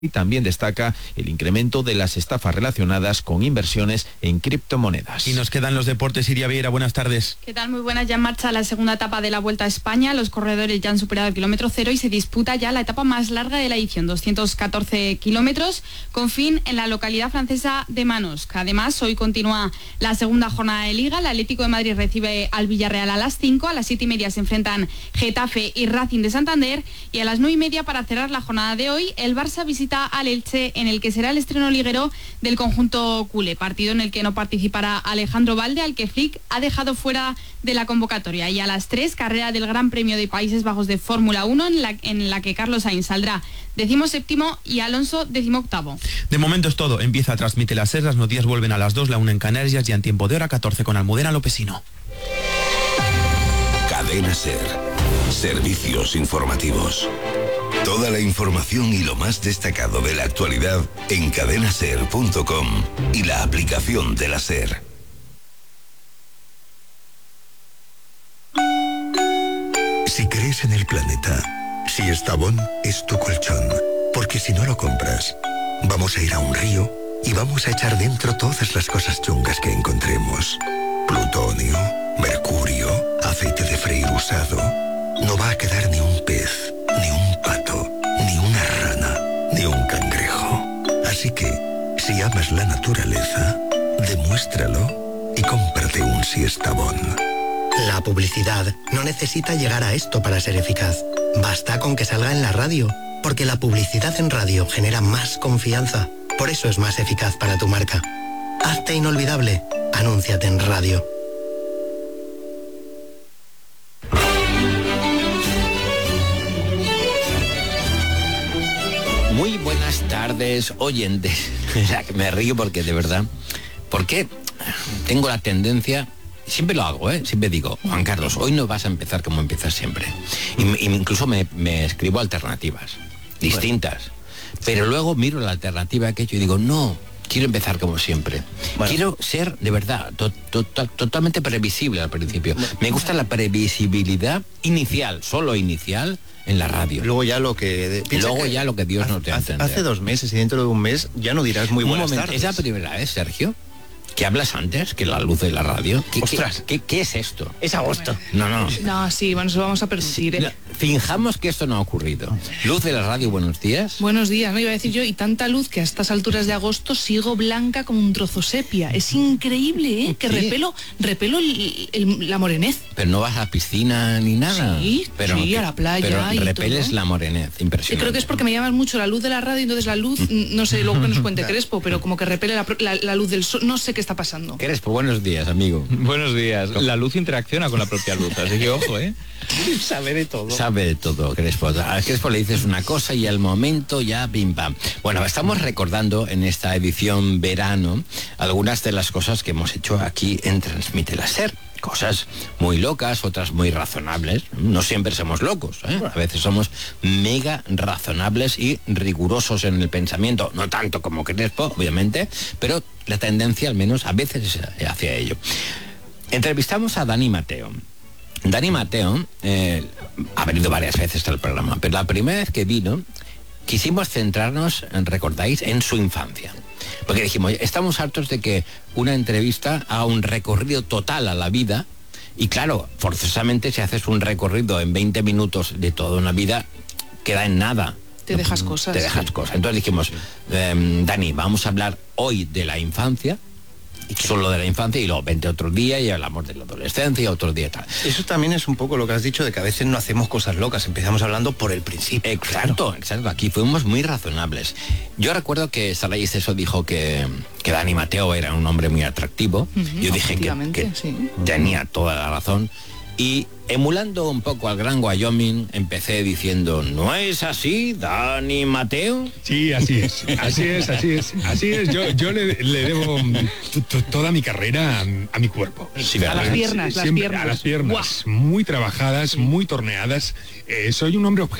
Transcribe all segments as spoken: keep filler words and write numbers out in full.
Y también destaca el incremento de las estafas relacionadas con inversiones en criptomonedas. Y nos quedan los deportes. Iria Vieira, buenas tardes. ¿Qué tal? Muy buenas. Ya en marcha la segunda etapa de la Vuelta a España. Los corredores ya han superado el kilómetro cero y se disputa ya la etapa más larga de la edición, doscientos catorce kilómetros, con fin en la localidad francesa de Manosque. Además, hoy continúa la segunda jornada de Liga. El Atlético de Madrid recibe al Villarreal a las cinco. A las siete y media se enfrentan Getafe y Racing de Santander. Y a las nueve y media, para cerrar la jornada de hoy, el Barça visita al Elche, en el que será el estreno liguero del conjunto culé, partido en el que no participará Alejandro Valde, al que Flick ha dejado fuera de la convocatoria. Y a las tres, carrera del Gran Premio de Países Bajos de Fórmula uno, en la, en la que Carlos Sainz saldrá decimoséptimo y Alonso decimoctavo. De momento es todo. Empieza a transmitir las SER. Las noticias vuelven a las dos, la una en Canarias, y en tiempo de hora catorce con Almudena Lopesino. Cadena SER. Servicios informativos. Toda la información y lo más destacado de la actualidad en cadena ser punto com y la aplicación de la SER. Si crees en el planeta, si Estavón es tu colchón, porque si no lo compras, vamos a ir a un río y vamos a echar dentro todas las cosas chungas que encontremos. Plutonio, mercurio, aceite de freír usado. No va a quedar ni un pez, ni un pato, ni una rana, ni un cangrejo. Así que, si amas la naturaleza, demuéstralo y cómprate un Siestabón. La publicidad no necesita llegar a esto para ser eficaz. Basta con que salga en la radio, porque la publicidad en radio genera más confianza. Por eso es más eficaz para tu marca. Hazte inolvidable. Anúnciate en radio. Muy buenas tardes, oyentes. Me río porque de verdad, porque tengo la tendencia, siempre lo hago, ¿eh? Siempre digo, Juan Carlos, hoy no vas a empezar como empiezas siempre. Y, incluso me, me escribo alternativas, distintas. Bueno. Pero luego miro la alternativa que he hecho y digo, no, quiero empezar como siempre. Bueno. Quiero ser, de verdad, to, to, to, totalmente previsible al principio. Me gusta la previsibilidad inicial, solo inicial, en la radio. Luego ya lo que... Y luego que ya lo que Dios hace, nos dé a entender. Hace dos meses y dentro de un mes ya no dirás muy buenas un momento, tardes. ¿Es la primera vez, Sergio, que hablas antes que la luz de la radio? ¿Qué, Ostras. ¿qué, qué, qué es esto? Es agosto. No, no. No, sí, bueno, nos lo vamos a permitir. Sí, ¿eh? no, finjamos que esto no ha ocurrido. Luz de la radio, buenos días. Buenos días, no iba a decir yo, y tanta luz que a estas alturas de agosto sigo blanca como un trozo sepia. Es increíble, ¿eh? Que sí. repelo, repelo el, el, la morenez. Pero no vas a la piscina ni nada. Sí, pero sí, que, a la playa. Pero y repeles todo. La morenez, impresionante. Yo creo que es porque me llaman mucho la luz de la radio, entonces la luz, no sé, luego que nos cuente Crespo, pero como que repele la, la, la luz del sol, no sé qué está pasando. Crespo, buenos días, amigo. Buenos días. La luz interacciona con la propia luz, así que ojo, ¿eh? Sabe de todo. Sabe de todo, Crespo. A Crespo le dices una cosa y al momento ya pim pam. Bueno, estamos recordando en esta edición verano algunas de las cosas que hemos hecho aquí en Transmite la SER. Cosas muy locas, otras muy razonables. No siempre somos locos, ¿eh? A veces somos mega razonables y rigurosos en el pensamiento. No tanto como Crespo, obviamente, pero la tendencia al menos a veces es hacia ello. Entrevistamos a Dani Mateo. Dani Mateo eh, ha venido varias veces al programa, pero la primera vez que vino quisimos centrarnos, recordáis, en su infancia. Porque dijimos, estamos hartos de que una entrevista haga un recorrido total a la vida y claro, forzosamente si haces un recorrido en veinte minutos de toda una vida, queda en nada. Te dejas cosas. Te dejas sí. cosas. Entonces dijimos, eh, Dani, vamos a hablar hoy de la infancia, solo de la infancia, y luego vente otro día y hablamos de la adolescencia, otro día tal. Eso también es un poco lo que has dicho de que a veces no hacemos cosas locas, empezamos hablando por el principio. Exacto, claro. exacto. Aquí fuimos muy razonables. Yo recuerdo que Saray Esteso dijo que, que Dani Mateo era un hombre muy atractivo. Uh-huh, Yo dije que, que sí. tenía toda la razón. Y emulando un poco al Gran Wyoming, empecé diciendo, ¿no es así, Dani Mateo? Sí, así es, así es, así es, así es. Yo, yo le, le debo t- t- toda mi carrera a, a mi cuerpo. Sí, a las piernas, Siempre, las piernas. A las piernas, Buah. muy trabajadas, muy torneadas. Eh, soy un hombre objeto.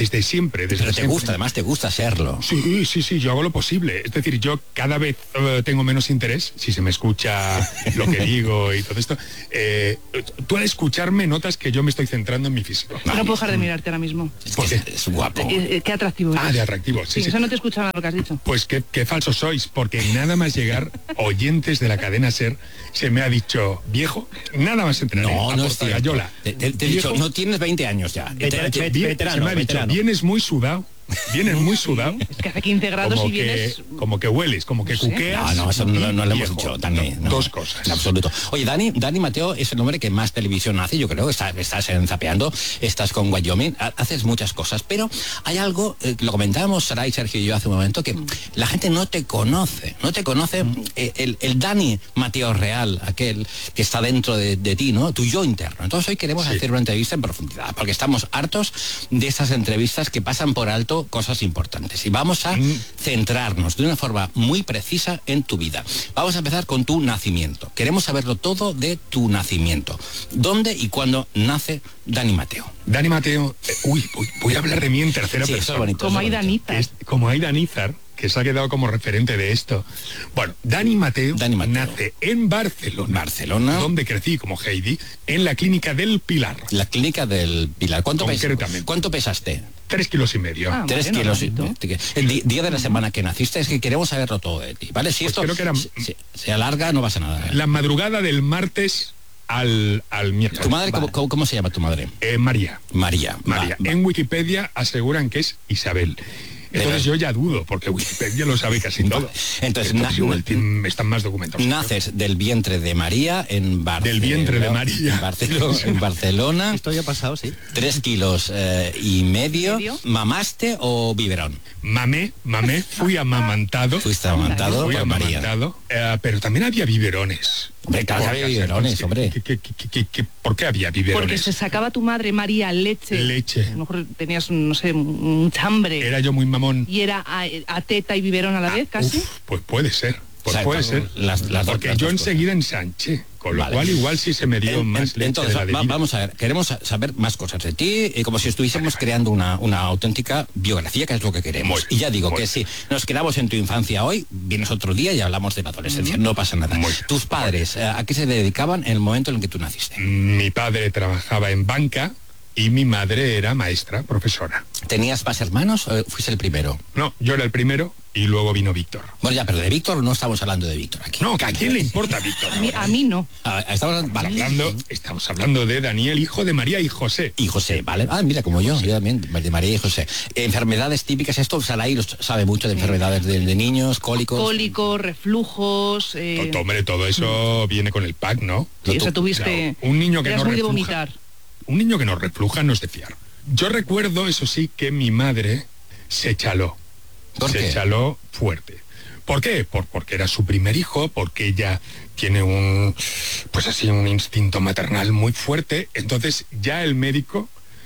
desde siempre. Desde Pero te siempre. gusta, además te gusta serlo. Sí, sí, sí, yo hago lo posible. Es decir, yo cada vez uh, tengo menos interés, si se me escucha lo que digo y todo esto. Eh, tú al escucharme notas que yo me estoy centrando en mi físico. No puedo dejar de mirarte ahora mismo. Es que es, es guapo. Eh, eh, qué atractivo eres. Ah, de atractivo, sí, Sí, sí. eso no te escuchaba lo que has dicho. Pues qué, qué falsos sois, porque nada más llegar, oyentes de la cadena SER, se me ha dicho, viejo, nada más entrar. No, no es cierto. Gallola. Te, te- te he dicho, no tienes veinte años ya. Te- Te- te- te- bien- veterano, se me ha dicho, veterano. vienes muy sudado, vienes muy sudado. Es que hace quince grados como y vienes... que, como que hueles, como que No sé. cuqueas. No, no, eso no, no lo hemos Viejo. dicho, Dani. no. Dos cosas. En absoluto. Oye, Dani, Dani Mateo es el hombre que más televisión hace, yo creo. Estás, estás en Zapeando, estás con Wyoming, ha- haces muchas cosas, pero hay algo, eh, lo comentábamos Saray, Sergio y yo hace un momento, que la gente no te conoce, no te conoce eh, el, el Dani Mateo real, aquel que está dentro de, de ti, ¿no? Tu yo interno. Entonces hoy queremos Sí. hacer una entrevista en profundidad, porque estamos hartos de estas entrevistas que pasan por alto cosas importantes. Y vamos a centrarnos de una forma muy precisa en tu vida. Vamos a empezar con tu nacimiento. Queremos saberlo todo de tu nacimiento. ¿Dónde y cuándo nace Dani Mateo? Dani Mateo, eh, uy, voy, voy a hablar de mí en tercera Sí, eso es persona. bonito. Como eso es Aida bonito. Nízar. Es como Aida Nízar, que se ha quedado como referente de esto. Bueno, Dani Mateo, Dani Mateo. nace en Barcelona. Barcelona. Donde crecí como Heidi, en la clínica del Pilar. La clínica del Pilar. ¿Cuánto, pes- Concretamente. ¿cuánto pesaste? Tres kilos y medio. Ah, Tres bueno, kilos. bonito. El di- día de la semana que naciste es que queremos saberlo todo de ti, ¿vale? Si Pues esto creo que era- se, se- se alarga, no pasa nada. ¿eh? La madrugada del martes al, al miércoles. ¿Tu madre, cómo, cómo- cómo se llama tu madre? Eh, María. María. María. Va, va. En Wikipedia aseguran que es Isabel. Entonces Pero- yo ya dudo, porque Wikipedia lo sabe casi todo. Entonces, Entonces, na- igual tienen- están más documentados. Naces del vientre de María en Barcelona. Del vientre de María. En Barcelona. En Barcelona. Esto ya ha pasado, sí. Tres kilos eh, y medio. ¿Medio? ¿Mamaste o biberón? Mamé, mamé, fui amamantado. Fuiste amamantado Fui por María. amamantado, eh, pero también había biberones. Hombre, claro que había Porque, biberones, ¿qué- hombre. qué- qué- qué- qué- qué- ¿Por qué había Porque biberones? se sacaba tu madre, María, leche. Leche. A lo mejor tenías, no sé, mucha hambre. Era yo muy mamón. Y era a, a teta y biberón a la vez, casi. Uf, pues puede ser. Pues Exacto. puede ser. Las- las dos- Porque las yo dos cosas. enseguida ensanché. Con lo Vale. cual igual sí se me dio En- más en- leche Entonces, de la va- debida. vamos a ver, queremos sa- saber más cosas de ti, y como si estuviésemos creando una, una auténtica biografía, que es lo que queremos. Muy y ya digo muy que si nos quedamos en tu infancia hoy, vienes otro día y hablamos de la adolescencia, no pasa nada. Muy Tus padres, eh, ¿a qué se dedicaban en el momento en el que tú naciste? Mi padre trabajaba en banca y mi madre era maestra, profesora. ¿Tenías más hermanos o fuiste el primero? No, yo era el primero y luego vino Víctor. Bueno, ya, pero de Víctor no estamos hablando de Víctor aquí. No, que ¿a quién le importa Víctor? A mí, a mí no. Ah, estamos vale. Hablando, estamos hablando de Daniel, hijo de María y José. Y José, ¿vale? Ah, mira, como yo, yo también, de María y José. Enfermedades típicas, esto Saray los sabe mucho de enfermedades de, de niños, cólicos. Cólicos, reflujos. Eh, To- Hombre, todo eso viene con el pack, ¿no? sí, o sea, tuviste. Claro, un niño que eras no muy de refluja. vomitar. Un niño que no refluja no es de fiar. Yo recuerdo, eso sí, que mi madre se chaló. ¿Por se qué? chaló fuerte. ¿Por qué? Por, porque era su primer hijo, porque ella tiene un, pues así, un instinto maternal muy fuerte. Entonces ya el médico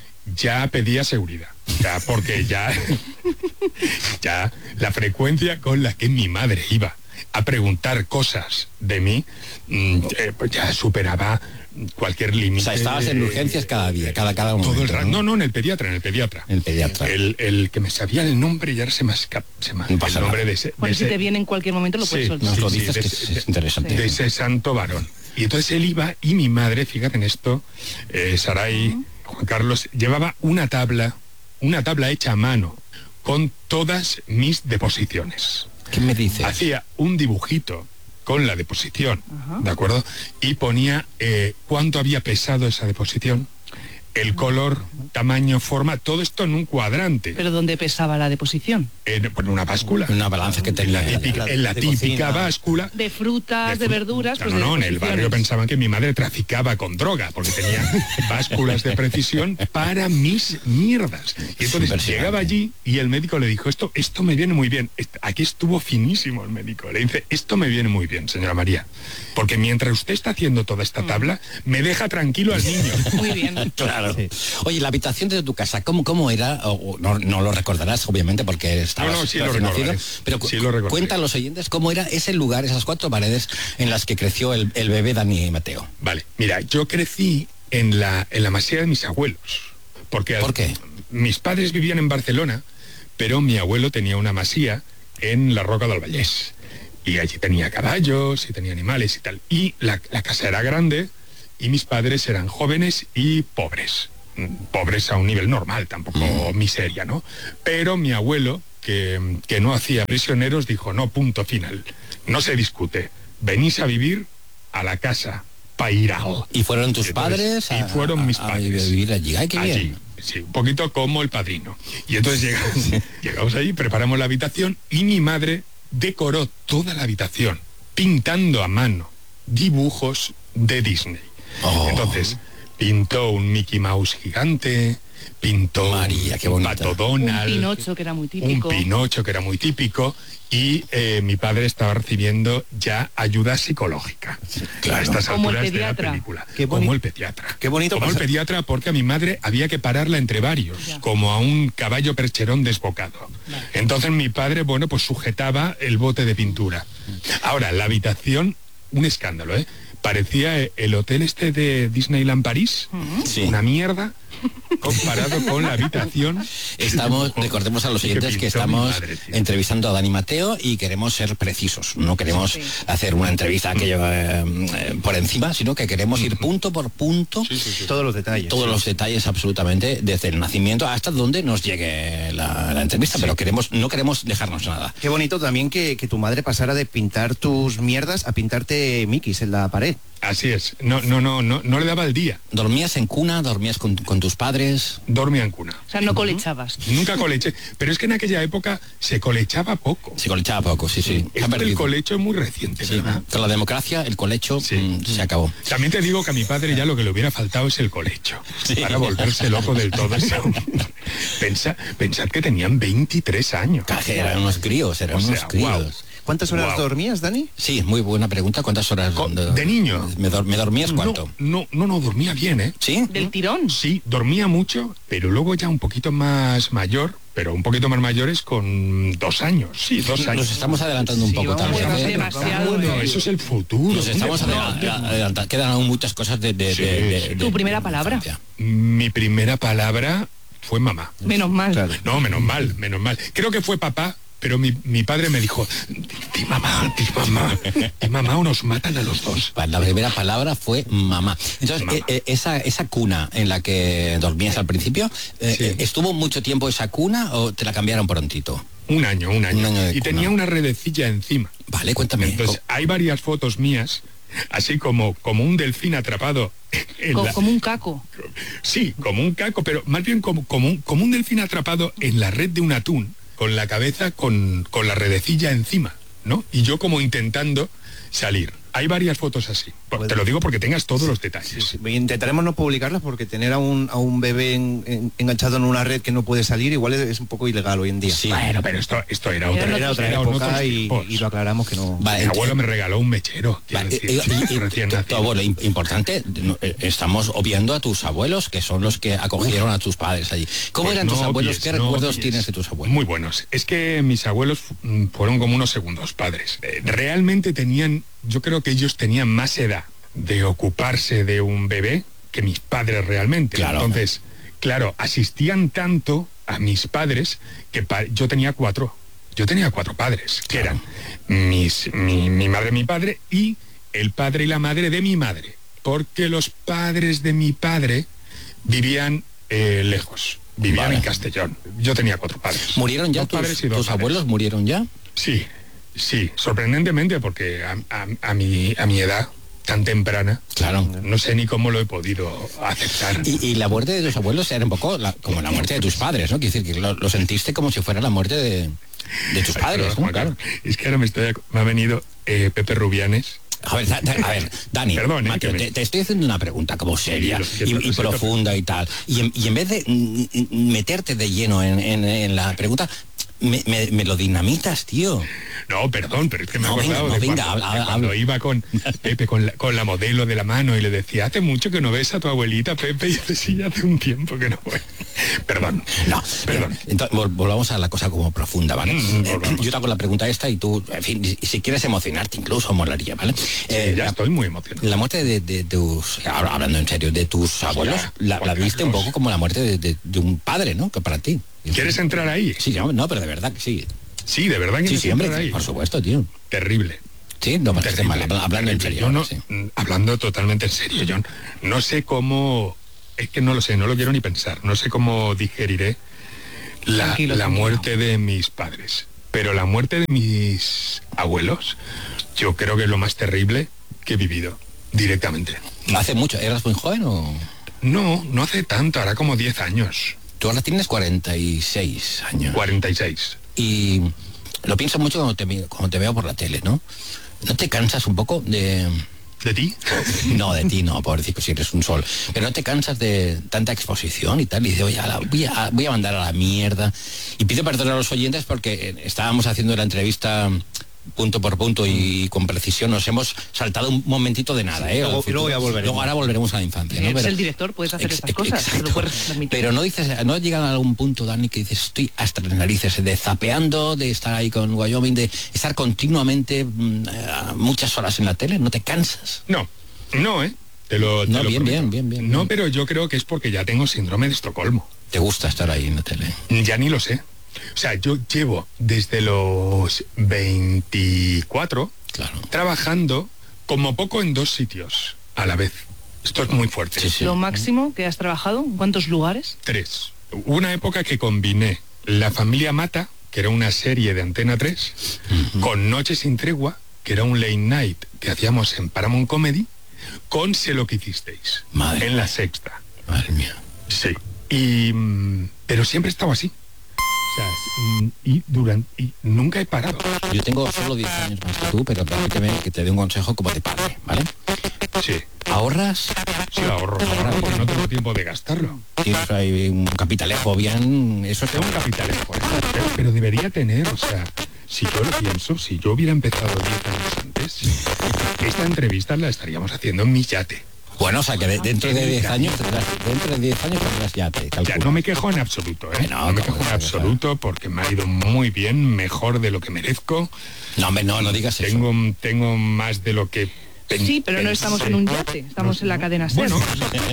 ya pedía seguridad. Ya, porque ya, ya la frecuencia con la que mi madre iba a preguntar cosas de mí, mm, eh, pues ya superaba cualquier límite. O sea, estabas en urgencias cada día, cada, cada momento. Todo el rato. No, no, en el pediatra, en el pediatra. El pediatra. El, el que me sabía el nombre y ahora se me escapa se me, No pasa el nombre nada. de ese. Bueno, de si ese- te viene en cualquier momento lo puedes Sí, soltar. Nos lo sí, dices de que ese- es, es interesante. de ese santo varón. Y entonces él iba y mi madre, fíjate en esto, eh, Saray, Juan Carlos, llevaba una tabla, una tabla hecha a mano con todas mis deposiciones. ¿Qué me dices? Hacía un dibujito con la deposición, ¿de acuerdo? Y ponía eh, cuánto había pesado esa deposición, el color, tamaño, forma, todo esto en un cuadrante. Pero ¿dónde pesaba la deposición? En, en una báscula. Una balanza que En tenía. la típica, en la de típica cocina. báscula. De frutas, de, fru- verduras, pues no, de no, en el deposiciones. barrio pensaban que mi madre traficaba con droga, porque tenía básculas de precisión para mis mierdas. Y entonces Impresionante. llegaba allí y el médico le dijo, esto, esto me viene muy bien. Est- Aquí estuvo finísimo el médico. Le dice, esto me viene muy bien, señora María, porque mientras usted está haciendo toda esta tabla, me deja tranquilo al niño. Muy bien. Claro. Sí. Oye, la habitación de tu casa, ¿cómo, cómo era? O- o no, no lo recordarás, obviamente, porque estabas No, no, sí lo recién nacido, recordaré. pero cu- Sí lo recordaré. cuenta a los oyentes cómo era ese lugar, esas cuatro paredes en las que creció el, el bebé Dani Mateo. Vale, mira, yo crecí en la, en la masía de mis abuelos. Porque ¿Por qué? mis padres vivían en Barcelona, pero mi abuelo tenía una masía en la Roca del Vallès. Y allí tenía caballos y tenía animales y tal. Y la, la casa era grande y mis padres eran jóvenes y pobres. Pobres a un nivel normal, tampoco mm. miseria, ¿no? Pero mi abuelo, que, que no hacía prisioneros, dijo, no, punto final. No se discute. Venís a vivir a la casa Pairal. ¿Y fueron tus entonces, padres? A, y fueron mis padres. A vivir allí. Ay, qué allí. bien. Sí, un poquito como El Padrino. Y entonces llegamos, llegamos allí, preparamos la habitación y mi madre decoró toda la habitación, pintando a mano dibujos de Disney. Oh. Entonces, pintó un Mickey Mouse gigante, pintó María, qué un bonita. Pato Donald, un Pinocho que era muy típico. Un Pinocho que era muy típico. Y eh, mi padre estaba recibiendo ya ayuda psicológica claro. a estas como alturas el de la pediatra. película. Qué como el pediatra. Qué bonito. Como pasa. el pediatra, porque a mi madre había que pararla entre varios, ya. como a un caballo percherón desbocado. Vale. Entonces mi padre, bueno, pues sujetaba el bote de pintura. Ahora, la habitación, un escándalo, ¿eh? Parecía el hotel este de Disneyland París, sí. una mierda, comparado con la habitación. Estamos, recordemos a los oyentes que, que estamos madre, entrevistando a Dani Mateo y queremos ser precisos, no queremos sí. hacer una entrevista que lleva eh, por encima, sino que queremos ir punto por punto, sí, sí, sí. todos los detalles. Todos sí. los detalles absolutamente, desde el nacimiento hasta donde nos llegue la, la entrevista, sí. pero queremos no queremos dejarnos nada. Qué bonito también que, que tu madre pasara de pintar tus mierdas a pintarte Mickeys en la pared. Así es, no, no, no, no, no le daba el día. ¿Dormías en cuna? ¿Dormías con, con tus padres? Dormía en cuna. O sea, no colechabas. Nunca coleché, pero es que en aquella época se colechaba poco. Se colechaba poco, sí, sí. Esto el colecho es muy reciente, sí. ¿verdad? Con la democracia, el colecho sí. mmm, se acabó. También te digo que a mi padre ya lo que le hubiera faltado es el colecho, sí. para volverse loco del todo. Pensa, pensad que tenían veintitrés años. Casi eran unos críos, eran o sea, unos críos. Wow. ¿Cuántas horas wow. dormías, Dani? Sí, muy buena pregunta. ¿Cuántas horas? De, de niño. ¿Me, dor ¿Me dormías cuánto? No, no, no, dormía bien, ¿eh? ¿Sí? ¿Del tirón? Sí, dormía mucho, pero luego ya un poquito más mayor, pero un poquito más mayores con dos años. Sí, dos años. Nos estamos adelantando un sí, poco también. también. Demasiado. Bueno, eso es el futuro. Nos estamos adelantando. Quedan aún muchas cosas de... de, sí, de, de, de ¿Tu primera palabra? Mi primera palabra fue mamá. Menos mal. Claro. No, menos mal, menos mal. Creo que fue papá. Pero mi, mi padre me dijo, di mamá, di mamá, di mamá o nos matan a los dos. La primera palabra fue mamá. Entonces, mamá. Eh, esa, esa cuna en la que dormías al principio, eh, sí. ¿estuvo mucho tiempo esa cuna o te la cambiaron prontito? Un año, un año. Un año y cuna. Tenía una redecilla encima. Vale, cuéntame. Entonces, hay varias fotos mías, así como, como un delfín atrapado. En como, la... como un caco. Sí, como un caco, pero más bien como, como, un, como un delfín atrapado en la red de un atún, con la cabeza con, con la redecilla encima, ¿no? Y yo como intentando salir. Hay varias fotos así. Te lo digo porque tengas todos los detalles. Sí, sí. Intentaremos no publicarlas porque tener a un, a un bebé en, en, enganchado en una red que no puede salir igual es, es un poco ilegal hoy en día. Sí. Bueno, pero esto, esto era otra, era otra era época y, y lo aclaramos que no. Vale, mi abuelo me regaló un mechero. Vale, decir, y, y, y, recién tu, tu abuelo, importante, estamos obviando a tus abuelos, que son los que acogieron a tus padres allí. ¿Cómo pues eran no tus abuelos? Obvies, ¿Qué no recuerdos obvies. tienes de tus abuelos? Muy buenos. Es que mis abuelos fueron como unos segundos padres. Realmente tenían, yo creo que ellos tenían más edad de ocuparse de un bebé que mis padres realmente. Claro. Entonces, claro, asistían tanto a mis padres que pa yo tenía cuatro. Yo tenía cuatro padres, que claro. eran mis, mi, mi madre, mi padre y el padre y la madre de mi madre. Porque los padres de mi padre vivían eh, lejos, vivían vale. en Castellón. Yo tenía cuatro padres. ¿Murieron ya tus, padres y tus abuelos? ¿Murieron ya? Sí. Sí, sorprendentemente, porque a, a, a, mi, a mi edad tan temprana, claro, no sé ni cómo lo he podido aceptar. Y, y la muerte de tus abuelos era un poco la, como la muerte de tus padres, ¿no? Quiere decir que lo, lo sentiste como si fuera la muerte de, de tus padres, Ay, ¿no? Claro. Es que ahora me, estoy, me ha venido eh, Pepe Rubianes. A ver, da, da, a ver, Dani, Perdón, Mateo, me... te, te estoy haciendo una pregunta como seria sí, y, y profunda y tal. Y en, y en vez de meterte de lleno en, en, en la pregunta, Me, me, me lo dinamitas, tío. No, perdón, pero es que me he No, acordado venga, no, de venga, cuando, habla, de cuando habla. iba con Pepe, con la, con la modelo de la mano y le decía, hace mucho que no ves a tu abuelita, Pepe, y dice, sí, hace un tiempo que no voy. Perdón. No, perdón. Entonces, vol- volvamos a la cosa como profunda, ¿vale? Mm, Eh, yo te hago la pregunta esta y tú, en fin, y si quieres emocionarte incluso, molaría, ¿vale? Eh, ya la, estoy muy emocionado. La muerte de, de tus, ahora hablando en serio, de tus abuelos, la, la viste un poco como la muerte de, de- de un padre, ¿no? Que para ti. ¿Quieres entrar ahí? Sí, no, no, pero de verdad que sí. Sí, de verdad que Sí, quieres sí, hombre, entrar ahí. por supuesto, tío. Terrible. Sí, no parece Terrible, mal, habla- hablando en terrible. serio. Yo no, sí. mm, hablando totalmente en serio, John, no sé cómo, es que no lo sé, no lo quiero ni pensar, no sé cómo digeriré la, Tranquilo, la tranquilo. muerte de mis padres, pero la muerte de mis abuelos, yo creo que es lo más terrible que he vivido, directamente. ¿Hace mucho? ¿Eras muy joven o...? No, no hace tanto, hará como diez años. Tú ahora tienes cuarenta y seis años. cuarenta y seis. Y lo pienso mucho cuando te, mi- cuando te veo por la tele, ¿no? ¿No te cansas un poco de...? ¿De ti? No, de ti no, pobrecito, si eres un sol. Pero no te cansas de tanta exposición y tal, y dices, oye, ala, voy a, voy a mandar a la mierda. Y pido perdón a los oyentes porque eh, estábamos haciendo la entrevista punto por punto y con precisión, nos hemos saltado un momentito de nada, ¿eh? luego- Al futuro. luego ya volveremos. Luego ahora volveremos a la infancia, ¿no? Eres Pero- el director, puedes hacer Ex- estas cosas, te lo exacto. puedes permitir. Pero no dices, no llegan a algún punto, Dani, que dices, estoy hasta las narices de zapeando, de estar ahí con Wyoming, de estar continuamente mm, eh, muchas horas en la tele, ¿no te cansas? No, no, ¿eh? Te lo, te No, lo bien, prometo. bien, bien, bien, No, bien. pero yo creo que es porque ya tengo síndrome de Estocolmo. ¿Te gusta estar ahí en la tele? Ya ni lo sé. O sea, yo llevo desde los veinticuatro Claro. trabajando como poco en dos sitios a la vez. Esto es muy fuerte. Sí, sí. Lo máximo que has trabajado, ¿en cuántos lugares? Tres. Hubo una época que combiné La Familia Mata, que era una serie de Antena tres, con Noche sin Tregua, que era un late night que hacíamos en Paramount Comedy, con Sé lo que hicisteis, Madre en La Sexta. Madre mía. Sí. Y, mm, pero siempre he estado así. O sea, mm, y durante y nunca he parado. Yo tengo solo diez años más que tú, pero permíteme que te dé un consejo como de padre, ¿vale? Sí, ¿Ahorras? sí ahorro, ahorro porque no tengo tiempo de gastarlo. ¿Tienes ahí un capitalejo bien? Eso es Tengo un capital, pero, pero debería tener, o sea, si yo lo pienso, si yo hubiera empezado diez años antes, esta entrevista la estaríamos haciendo en mi yate. Bueno, o sea, que de- dentro de diez años tendrás, dentro de diez años tendrás ya, te Ya, calculo. no me quejo en absoluto, ¿eh? Que no, No me ¿cómo quejo en vas a quejar? absoluto porque me ha ido muy bien, mejor de lo que merezco. No, hombre, no, no digas eso. Tengo, tengo más de lo que pen- Sí, pero no estamos pensé. en un yate, estamos en la cadena SER. Bueno,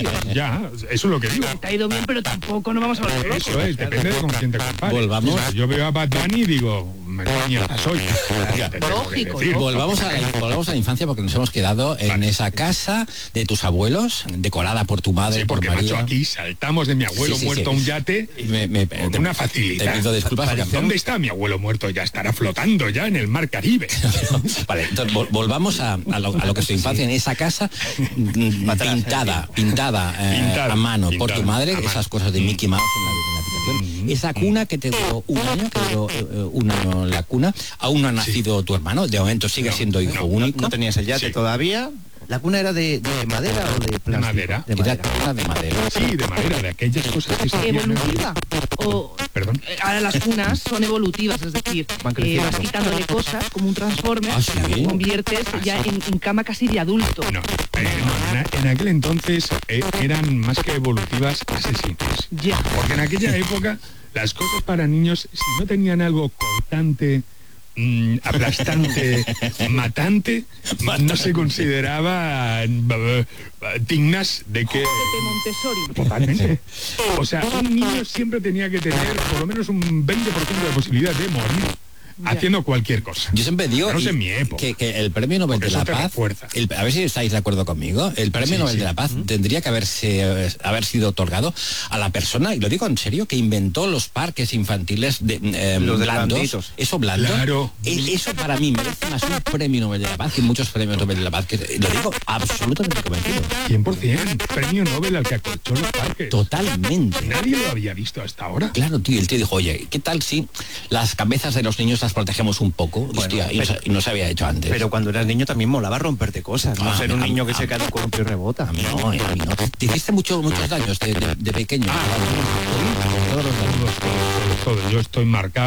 ya, eso es lo que digo. Te ha ido bien, pero tampoco no vamos a volver locos. Eso es, depende de con quién te compares. Volvamos. O sea, yo veo a Bad Bunny y digo, me mierda soy. Ya te tengo que Lógico, decir. ¿no? Volvamos a, la, volvamos a la infancia porque nos hemos quedado en Vale. esa casa de tus abuelos, decorada por tu madre, Sí, por porque María. macho, aquí saltamos de mi abuelo Sí, sí, muerto sí. a un yate Y me- me- con te- una facilidad. te pido disculpas porque hacemos- ¿Dónde está mi abuelo muerto? Ya estará flotando ya en el mar Caribe. Vale, entonces vol- volvamos a, a lo, a lo que es tu infancia, en esa casa mm, pintada, pintada, eh, Pintada, a mano por pintada, tu madre, a mano. esas cosas de Mickey Mouse en la, en la habitación. Esa cuna que te duró un año, que duró eh, eh, un año la cuna, aún no ha nacido tu hermano, de momento sigue No, siendo hijo no, único. No tenías el yate Sí. todavía. ¿La cuna era de, de madera o de plástico? madera. De Era madera. cuna de madera. Sí, de madera, de aquellas cosas que se hacían en- ¿Evolutiva? O, Perdón. eh, ahora las cunas son evolutivas, es decir, Van eh, creciendo. vas quitándole cosas como un transformer, Ah, ¿sí? la conviertes ya en, en cama casi de adulto. No, eh, no, en, en aquel entonces eh, eran más que evolutivas asesinas. Ya. Porque en aquella época las cosas para niños, si no tenían algo cortante, mm, aplastante, matante, no se consideraban eh, dignas de que... Jódete, Montessori. Totalmente. O sea, un niño siempre tenía que tener por lo menos un veinte por ciento de posibilidad de morir haciendo cualquier cosa. Yo siempre digo No sé y- en mi época. que, que el premio Nobel Porque de la eso te Paz, refuerza. el- a ver si estáis de acuerdo conmigo, el premio Sí, Nobel sí. de la Paz tendría que haberse, eh, haber sido otorgado a la persona, y lo digo en serio, que inventó los parques infantiles de, eh, Los de blandos. blanditos. Eso blando. Claro. E- Eso para mí merece más un premio Nobel de la Paz que muchos premios Nobel de la Paz. Que, lo digo absolutamente convencido. cien por ciento. Premio Nobel al que acolchó los parques. Totalmente. Nadie lo había visto hasta ahora. Claro, tío, el tío dijo, oye, ¿qué tal si las cabezas de los niños las protegemos un poco? Hostia, y, no, se- y no se había hecho antes. Pero cuando eras niño también molaba romperte cosas, no Ah, ser un a mí- niño que a se mí- cae de un columpio y rebota. A mí no, eh, a mí no. Te hiciste mucho, muchos daños de, de- de pequeño. Todos, todos, todos. Yo estoy marcado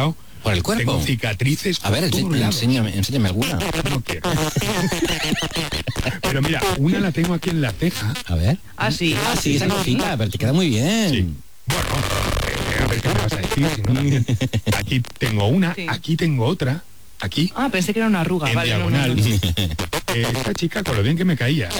¿Por el cuerpo? Tengo cicatrices. A ver, ense- enséñame, enséñame alguna. No quiero. Pero mira, una la tengo aquí en la ceja. A ver. Ah, sí. Ah, sí, esa cosita, pero te queda muy bien. Sí. Bueno, eh, a ver qué me vas a decir, si no también. Aquí tengo una, Sí. aquí tengo otra, aquí, Ah, pensé que era una arruga. en Vale, no, no, diagonal. no. Eh, esta chica, con lo bien que me caía.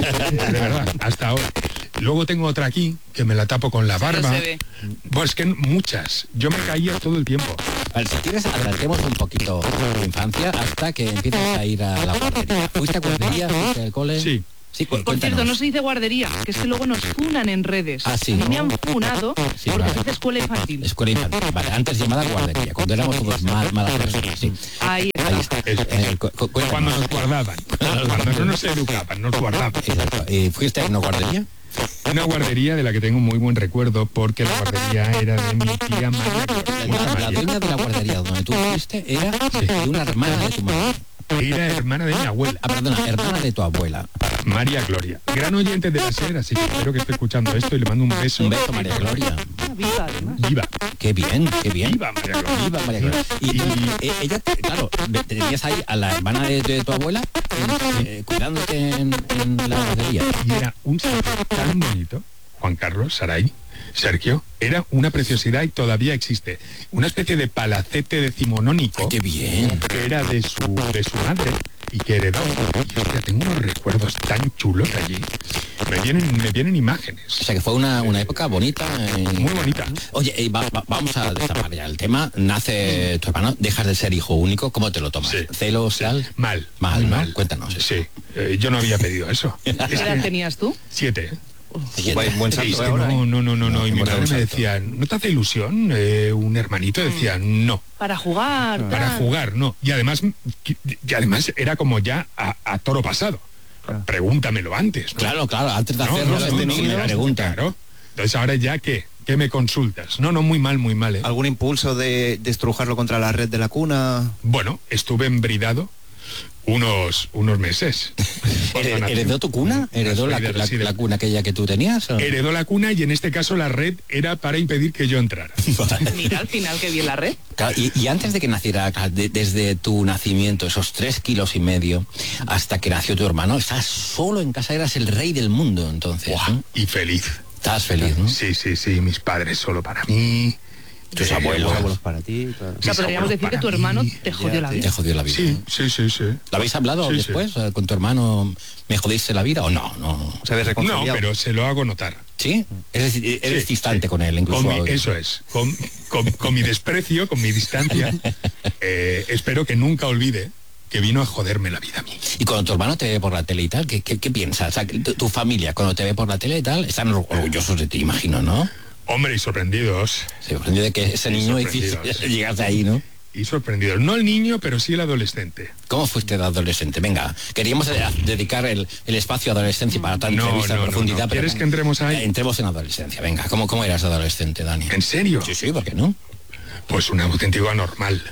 De verdad, hasta ahora. Luego tengo otra aquí, que me la tapo con la barba. No se ve. Pues que muchas. Yo me caía todo el tiempo. Vale, si quieres, adelantemos un poquito tu infancia hasta que empieces a ir a la guardería. ¿Fuiste a guardería? ¿Fuiste al cole? Sí. Sí, cu- Por cuéntanos. cierto, no se dice guardería, que es que luego nos funan en redes. Ah, sí. A mí me han funado Sí, porque vale. se dice escuela infantil. Escuela infantil. Vale, antes llamada guardería, cuando éramos todos mal, malas personas. Sí. Ahí está. Ahí está. Eso. Eh, cu- cu- cuéntanos. Cuando nos guardaban. Cuando no nos educaban, nos guardaban. Exacto. Eh, ¿Fuiste a una guardería? Una guardería de la que tengo muy buen recuerdo porque la guardería era de mi tía María. La, Gloria. la María. dueña de la guardería donde tú fuiste era de una hermana de tu madre. Era hermana de mi abuela, Ah, perdona, hermana de tu abuela. María Gloria. Gran oyente de la SER, así que espero que esté escuchando esto y le mando un beso. Un beso, María Gloria. Ah, viva, además. Viva, Qué bien, qué bien. viva María Gloria. Viva María Gloria. Y, Y- y, eh, ella, te- claro, ve- tenías ahí a la hermana de, de tu abuela en- eh, cuidándote en, en la guardería. Y era un ser tan bonito, Juan Carlos, Saray, Sergio, era una preciosidad y todavía existe. Una especie de palacete decimonónico Qué bien. que era de su, de su madre y que heredó. Y hostia, tengo unos recuerdos tan chulos allí. Me vienen, me vienen imágenes. O sea que fue una, una época bonita. eh. Muy bonita. Oye, eh, va- va- vamos a destapar ya el tema. Nace tu hermano, dejas de ser hijo único. ¿Cómo te lo tomas? Sí. ¿Celos, tal? Mal. Mal, muy ¿no? Cuéntanos eso. Sí, eh, yo no había pedido eso. ¿Qué edad tenías tú? Siete. ¿eh? Buen, buen Sí, salto es de que ahora, no, ¿eh? no, no, no, no. No, Y mi qué madre buen me salto. decía, ¿no te hace ilusión? Eh, un hermanito decía, no, Para jugar. para tal. jugar, no. Y además, y además era como ya a, a toro pasado. Pregúntamelo antes, ¿no? Claro, claro, antes de No, hacerlo, no, este no, niño no, pregunta. Claro. Entonces ahora ya, ¿qué? ¿Qué me consultas? No, no, muy mal, muy mal, ¿eh? ¿Algún impulso de, de estrujarlo contra la red de la cuna? Bueno, estuve embridado unos, unos meses. ¿Heredó, heredó tu cuna? ¿Heredó la, Una la- sí, de- la cuna aquella que tú tenías? o? Heredó la cuna y en este caso la red era para impedir que yo entrara. Mira, al final que bien la red. Claro, y, y antes de que naciera, claro, de- desde tu nacimiento, esos tres kilos y medio, hasta que nació tu hermano, estás solo en casa, eras el rey del mundo, entonces. Buah, ¿no? y feliz. Estás feliz, ¿no? Sí, sí, sí, mis padres solo para mí. Tus Eh, abuelos. Los abuelos para ti, claro. O sea, Mis podríamos abuelos decir que para tu hermano mí. te jodió la Te vida. jodió la vida. Sí, sí, sí, sí. ¿Lo habéis hablado Sí, sí. después eh, con tu hermano? ¿Me jodiste la vida o no? No. ¿Se habéis No, reconciliado? pero se lo hago notar. ¿Sí? Eres, eres Sí, distante sí. con él, incluso. Con mi- eso es. Con, con- con mi desprecio, con mi distancia, eh, espero que nunca olvide que vino a joderme la vida a mí. Y cuando tu hermano te ve por la tele y tal, ¿qué, qué, qué piensas? O sea, que tu, tu familia, cuando te ve por la tele y tal, están or- orgullosos de ti, imagino, ¿no? Hombre, y sorprendidos. Se sorprendió de que ese Sí, niño sorprendidos, hiciese- sí. llegase ahí, ¿no? Y sorprendidos. No el niño, pero sí el adolescente. ¿Cómo fuiste de adolescente? Venga, queríamos eh, dedicar el, el espacio a adolescencia para tanta No, entrevista no, en no, profundidad. no. pero ¿Quieres venga, que entremos ahí? eh, Entremos en adolescencia, venga. ¿Cómo, cómo eras de adolescente, Dani? ¿En serio? Sí, sí, ¿por qué no? Pues una auténtica normal.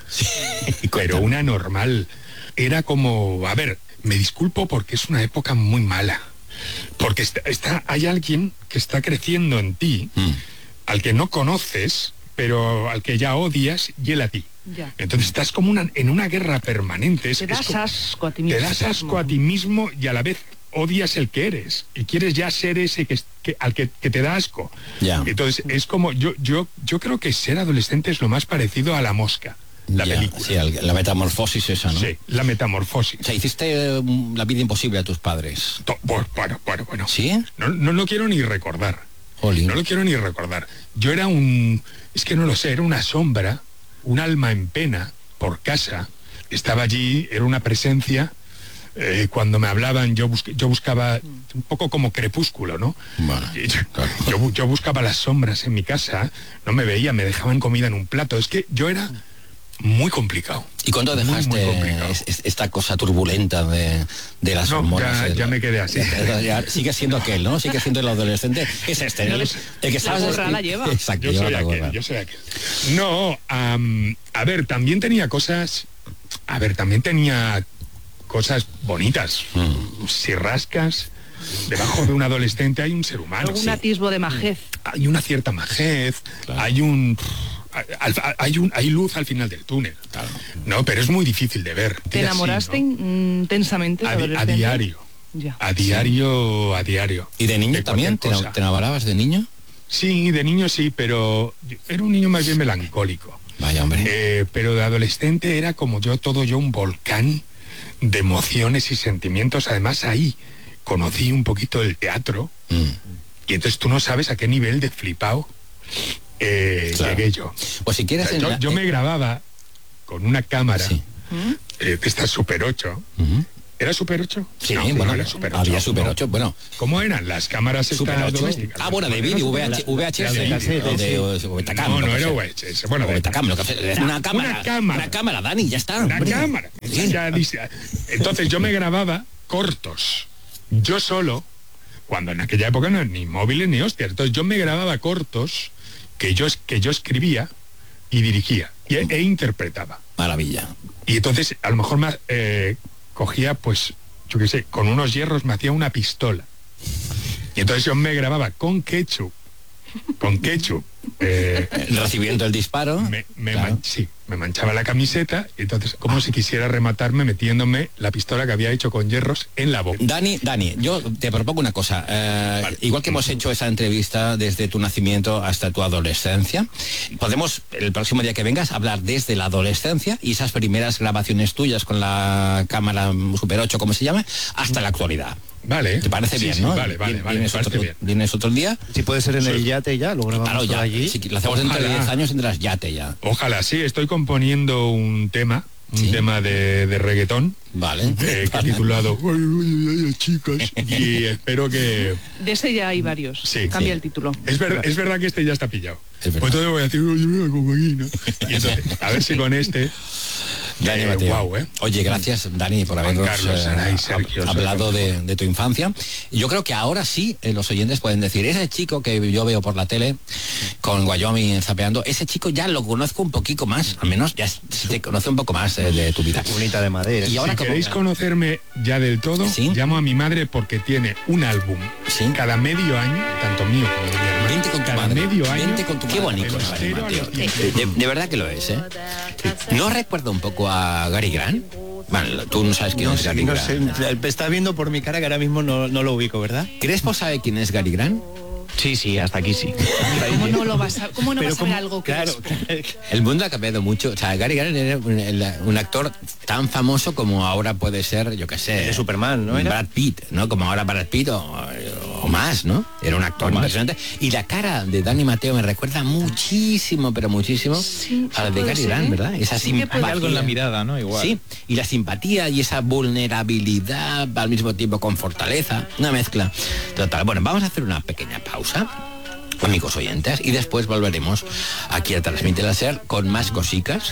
Pero una normal. Era como, a ver, me disculpo porque es una época muy mala. Porque está, está- hay alguien que está creciendo en ti, Mm. al que no conoces, pero al que ya odias, y él a ti. Ya. Entonces estás como una, en una guerra permanente. Es- Te es das como- asco a ti mismo. te das asco a ti mismo y a la vez odias el que eres y quieres ya ser ese que, que- al que, que te da asco. Ya. Entonces es como yo yo yo creo que ser adolescente es lo más parecido a La Mosca, la Ya, película. Sí, el- la metamorfosis esa, ¿no? Sí, la metamorfosis. O sea, hiciste eh, la vida imposible a tus padres. To- Bueno, bueno, bueno, bueno. ¿Sí? No, no lo quiero ni recordar. Jolín. No lo quiero ni recordar. Yo era un... Es que no lo sé, era una sombra, un alma en pena por casa. Estaba allí, era una presencia. eh, cuando me hablaban yo, bus- yo buscaba un poco como Crepúsculo, ¿no? Bueno, Y Yo, claro. yo bu- yo buscaba las sombras en mi casa, no me veía, me dejaban comida en un plato. Es que yo era muy complicado. ¿Y cuándo Muy, dejaste muy complicado. es- es- esta cosa turbulenta de, de las No, hormonas? ya- eh, ya me quedé así. Ya sigue siendo aquel, ¿no? Sigue siendo el adolescente. Es este, No el, les- el que la sabes- gorra la lleva. Exacto, Yo lleva soy la aquel, gorra. yo soy aquel. No, am, a ver, también tenía cosas, a ver, también tenía cosas bonitas. Mm. Si rascas, debajo de un adolescente hay un ser humano. Algún sí. atisbo de majez. Hay una cierta majez, hay un al- al- hay, un, hay luz al final del túnel, no, pero es muy difícil de ver. ¿Te enamoraste intensamente de A, di- a adolescente? diario, Ya. a diario, a diario. ¿Y de niño también? ¿Te, cualquier cosa. te enamorabas de niño? Sí, de niño sí, pero yo- era un niño más bien melancólico. Vaya, hombre. Eh, pero de adolescente era como yo, todo yo, un volcán de emociones y sentimientos. Además, ahí conocí un poquito el teatro. Mm. Y entonces tú no sabes a qué nivel de flipado eh, Claro. llegué yo. Pues si quieres... O sea, yo, en la- yo me grababa con una cámara Sí. eh, de esta Super ocho. Ujú. ¿Era Super ocho? Sí, No, no bueno, era Super ocho, había Super no. ocho, bueno. ¿Cómo eran las cámaras Super estas ocho. domésticas? Ah, bueno, de vídeo, V H- V H S, De vídeo, o de- sí. o Betacam, No, lo no que era sea. V H S. Bueno, O de- Betacam, lo que sea. Es una cámara. Una cámara. Una cámara, Dani, ya está. Una hombre. cámara. Bien. Ya dice- Entonces yo me grababa cortos. Yo solo, cuando en aquella época no eran ni móviles ni hostias. Entonces yo me grababa cortos que yo, es- que yo escribía y dirigía y, e interpretaba. Maravilla. Y entonces a lo mejor me, eh, cogía, pues, yo qué sé, con unos hierros me hacía una pistola. Y entonces yo me grababa con ketchup. Con ketchup. eh, Recibiendo el disparo. me, me Claro. man- sí, me manchaba la camiseta y entonces como si quisiera rematarme metiéndome la pistola que había hecho con hierros en la boca. Dani, Dani, yo te propongo una cosa. eh, Vale. Igual que hemos hecho esa entrevista desde tu nacimiento hasta tu adolescencia, podemos, el próximo día que vengas, hablar desde la adolescencia y esas primeras grabaciones tuyas con la cámara Super ocho, como se llama, hasta la actualidad. Vale. ¿Te parece Sí, bien, sí, no? Vale, vale, Vien- vale, me vienes, parece otro, bien. vienes otro día. Si puede ser en Sí. el yate ya, lo grabamos Claro, todo ya. allí. Si lo hacemos dentro de Ojalá. diez años, tendrás yate ya. Ojalá, sí, estoy componiendo un tema, un Sí. tema de, de reggaetón, Vale. eh, que he titulado Ay, ay, ay, chicas, y espero que... De ese ya hay varios. Sí, Cambia sí. el título. Es, ver- es verdad que este ya está pillado. Es verdad. Pues entonces voy a decir, oye, mira, cocaína. Y entonces, a ver si con este... Dani eh, Mateo. guau, ¿eh? Oye, gracias Dani por Juan habernos Carlos, eh, Saray, hab- Sergio, hablado Sergio. de, de tu infancia. Yo creo que ahora sí eh, los oyentes pueden decir, ese chico que yo veo por la tele con Wyoming zapeando, ese chico ya lo conozco un poquito más, al menos ya se te conoce un poco más eh, de tu vida. Bonita de madera. Y ahora Si como- queréis conocerme ya del todo, Sí. llamo a mi madre porque tiene un álbum Sí. cada medio año, tanto mío como de mi hermano. Vente con tu cada madre. medio año. Vente con tu Qué bonito, el es, Dani estero a Mateo. los quince. De, de verdad que lo es, ¿eh? ¿No recuerda un poco a Gary Grant? Bueno, tú no sabes quién No es sé, Gary no Grant. sé, estás viendo por mi cara que ahora mismo no, no lo ubico, ¿verdad? ¿Crespo sabe quién es Gary Grant? Sí, sí, hasta aquí sí. ¿Cómo no lo vas a, cómo no Pero vas a ver como- algo que claro, es- El mundo ha cambiado mucho. O sea, Gary Grant era un, el- un actor tan famoso como ahora puede ser, yo qué sé, de Superman, ¿no era? Brad Pitt, ¿no? Como ahora Brad Pitt o, o más, ¿no? Era un actor impresionante. Y la cara de Dani Mateo me recuerda muchísimo, pero muchísimo Sí, a la de puede Gary ser, Grant, ¿eh? ¿verdad? Esa Sí que puede Hay simpatía. algo en la mirada, ¿no? Igual. Sí, y la simpatía y esa vulnerabilidad al mismo tiempo con fortaleza, una mezcla total. Bueno, vamos a hacer una pequeña pausa, amigos oyentes, y después volveremos aquí a Transmite la Ser con más cositas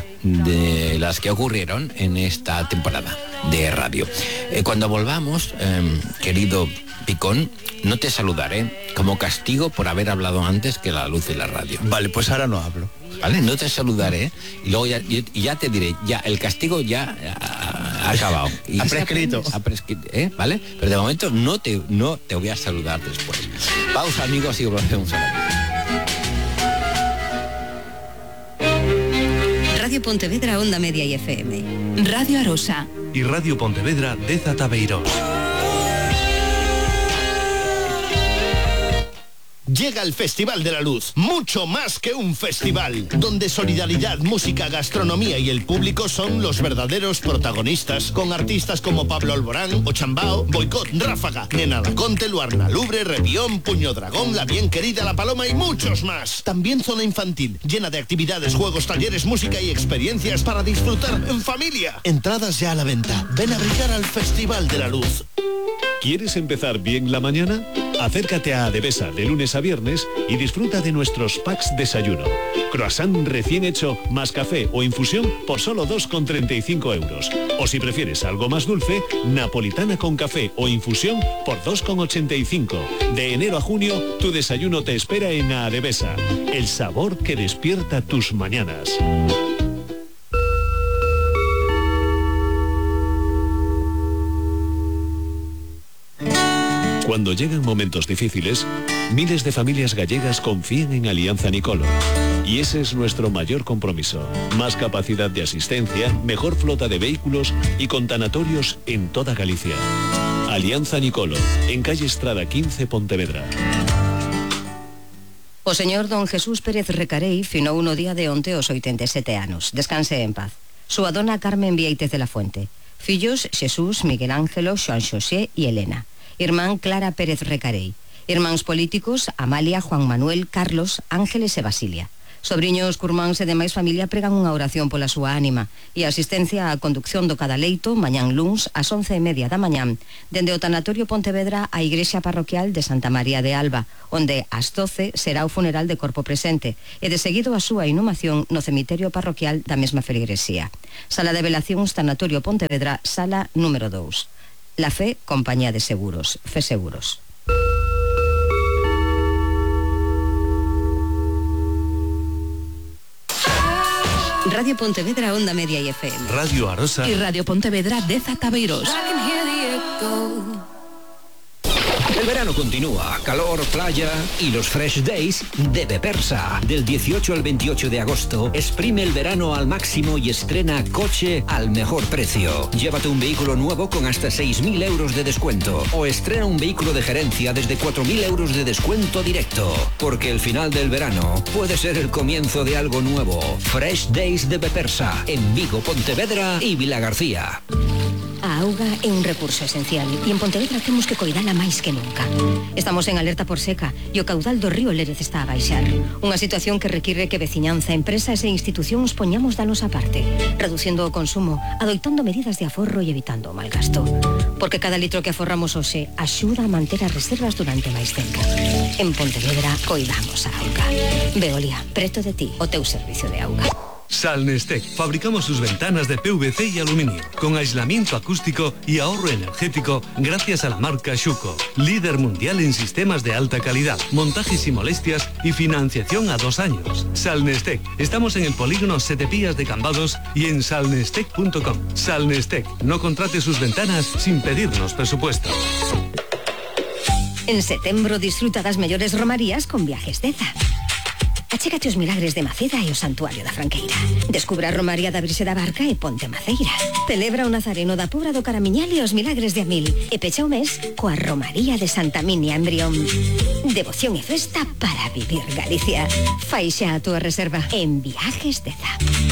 de las que ocurrieron en esta temporada de radio. Eh, cuando volvamos, eh, querido Picón, no te saludaré como castigo por haber hablado antes que la luz de la radio. Vale, pues ahora no hablo. ¿Vale? No te saludaré y luego ya, y y ya te diré, ya, el castigo ya ha, ha acabado. Y Ha prescrito. Ha prescrito, ¿eh? ¿Vale? Pero de momento no te, no te voy a saludar después. Pausa, amigos, y volvemos a la Radio Pontevedra, Onda Media y F M. Radio Arosa. Y Radio Pontevedra de Zatabeirós. Llega el Festival de la Luz, mucho más que un festival, donde solidaridad, música, gastronomía y el público son los verdaderos protagonistas, con artistas como Pablo Alborán, Ochambao, Boicot, Ráfaga, Nena Laconte, Luarna Lubre, Repión, Puño Dragón, La Bien Querida, La Paloma y muchos más. También zona infantil, llena de actividades, juegos, talleres, música y experiencias para disfrutar en familia. Entradas ya a la venta. Ven a brillar al Festival de la Luz. ¿Quieres empezar bien la mañana? Acércate a Adevesa de lunes a viernes y disfruta de nuestros packs desayuno. Croissant recién hecho más café o infusión por solo dos con treinta y cinco euros. O si prefieres algo más dulce, napolitana con café o infusión por dos con ochenta y cinco. De enero a junio, tu desayuno te espera en Adevesa. El sabor que despierta tus mañanas. Cuando llegan momentos difíciles, miles de familias gallegas confían en Alianza Nicolo Y ese es nuestro mayor compromiso. Más capacidad de asistencia, mejor flota de vehículos y con tanatorios en toda Galicia. Alianza Nicolo, en calle Estrada quince, Pontevedra. O señor don Jesús Pérez Recarei finou no día de onte os oitenta e sete anos. Descanse en paz. Súa dona Carmen Viéitez de la Fuente. Fillos Xesús, Miguel Ángelo, Xoan Xosé e Elena. Irmán Clara Pérez Recarei. Irmáns políticos Amalia, Juan Manuel, Carlos, Ángeles e Basilia. Sobriños, curmáns e demais familia pregan unha oración pola súa ánima e asistencia á conducción do Cadaleito mañán luns ás once e media da mañán dende o Tanatorio Pontevedra á Igrexa Parroquial de Santa María de Alba, onde ás doce será o funeral de corpo presente e de seguido a súa inhumación no cemiterio parroquial da mesma feligresía. Sala de velacións Tanatorio Pontevedra, sala número dous. La Fe, compañía de seguros, Fe Seguros. Radio Pontevedra, Onda Media y F M. Radio Arosa. Y Radio Pontevedra, Deza Tabeiros. El verano continúa, calor, playa y los Fresh Days de Bepersa. Del dieciocho al veintiocho de agosto, exprime el verano al máximo y estrena coche al mejor precio. Llévate un vehículo nuevo con hasta seis mil euros de descuento o estrena un vehículo de gerencia desde cuatro mil euros de descuento directo. Porque el final del verano puede ser el comienzo de algo nuevo. Fresh Days de Bepersa, en Vigo, Pontevedra y Vilagarcía. A auga é un recurso esencial e en Pontevedra temos que coidala máis que nunca. Estamos en alerta por seca e o caudal do río Lérez está a baixar. Unha situación que require que veciñanza, empresas e institucións poñamos da nosa parte, reducindo o consumo, adoitando medidas de aforro e evitando o mal gasto. Porque cada litro que aforramos hoxe axuda a manter as reservas durante máis tempo. En Pontevedra coidamos a auga. Veolia, preto de ti, o teu servicio de auga. Salnestec. Fabricamos sus ventanas de P V C y aluminio, con aislamiento acústico y ahorro energético gracias a la marca Schuco, líder mundial en sistemas de alta calidad, montajes y molestias y financiación a dos años. Salnestec. Estamos en el polígono Sete Pías de Cambados y en salnestec punto com. Salnestec. No contrate sus ventanas sin pedirnos presupuesto. En setembro disfruta das mellores romarías con Viajes Deza. Achégate os milagres de Maceda e o Santuario da Franqueira. Descubra a Romaría da Virxe da Barca e Ponte Maceira. Celebra o Nazareno da Pobra do Caramiñal e os milagres de Amil. E pecha o mes coa Romaría de Santa Minia en Brión. Devoción e festa para vivir Galicia. Fai xa a túa reserva en Viajes Deza.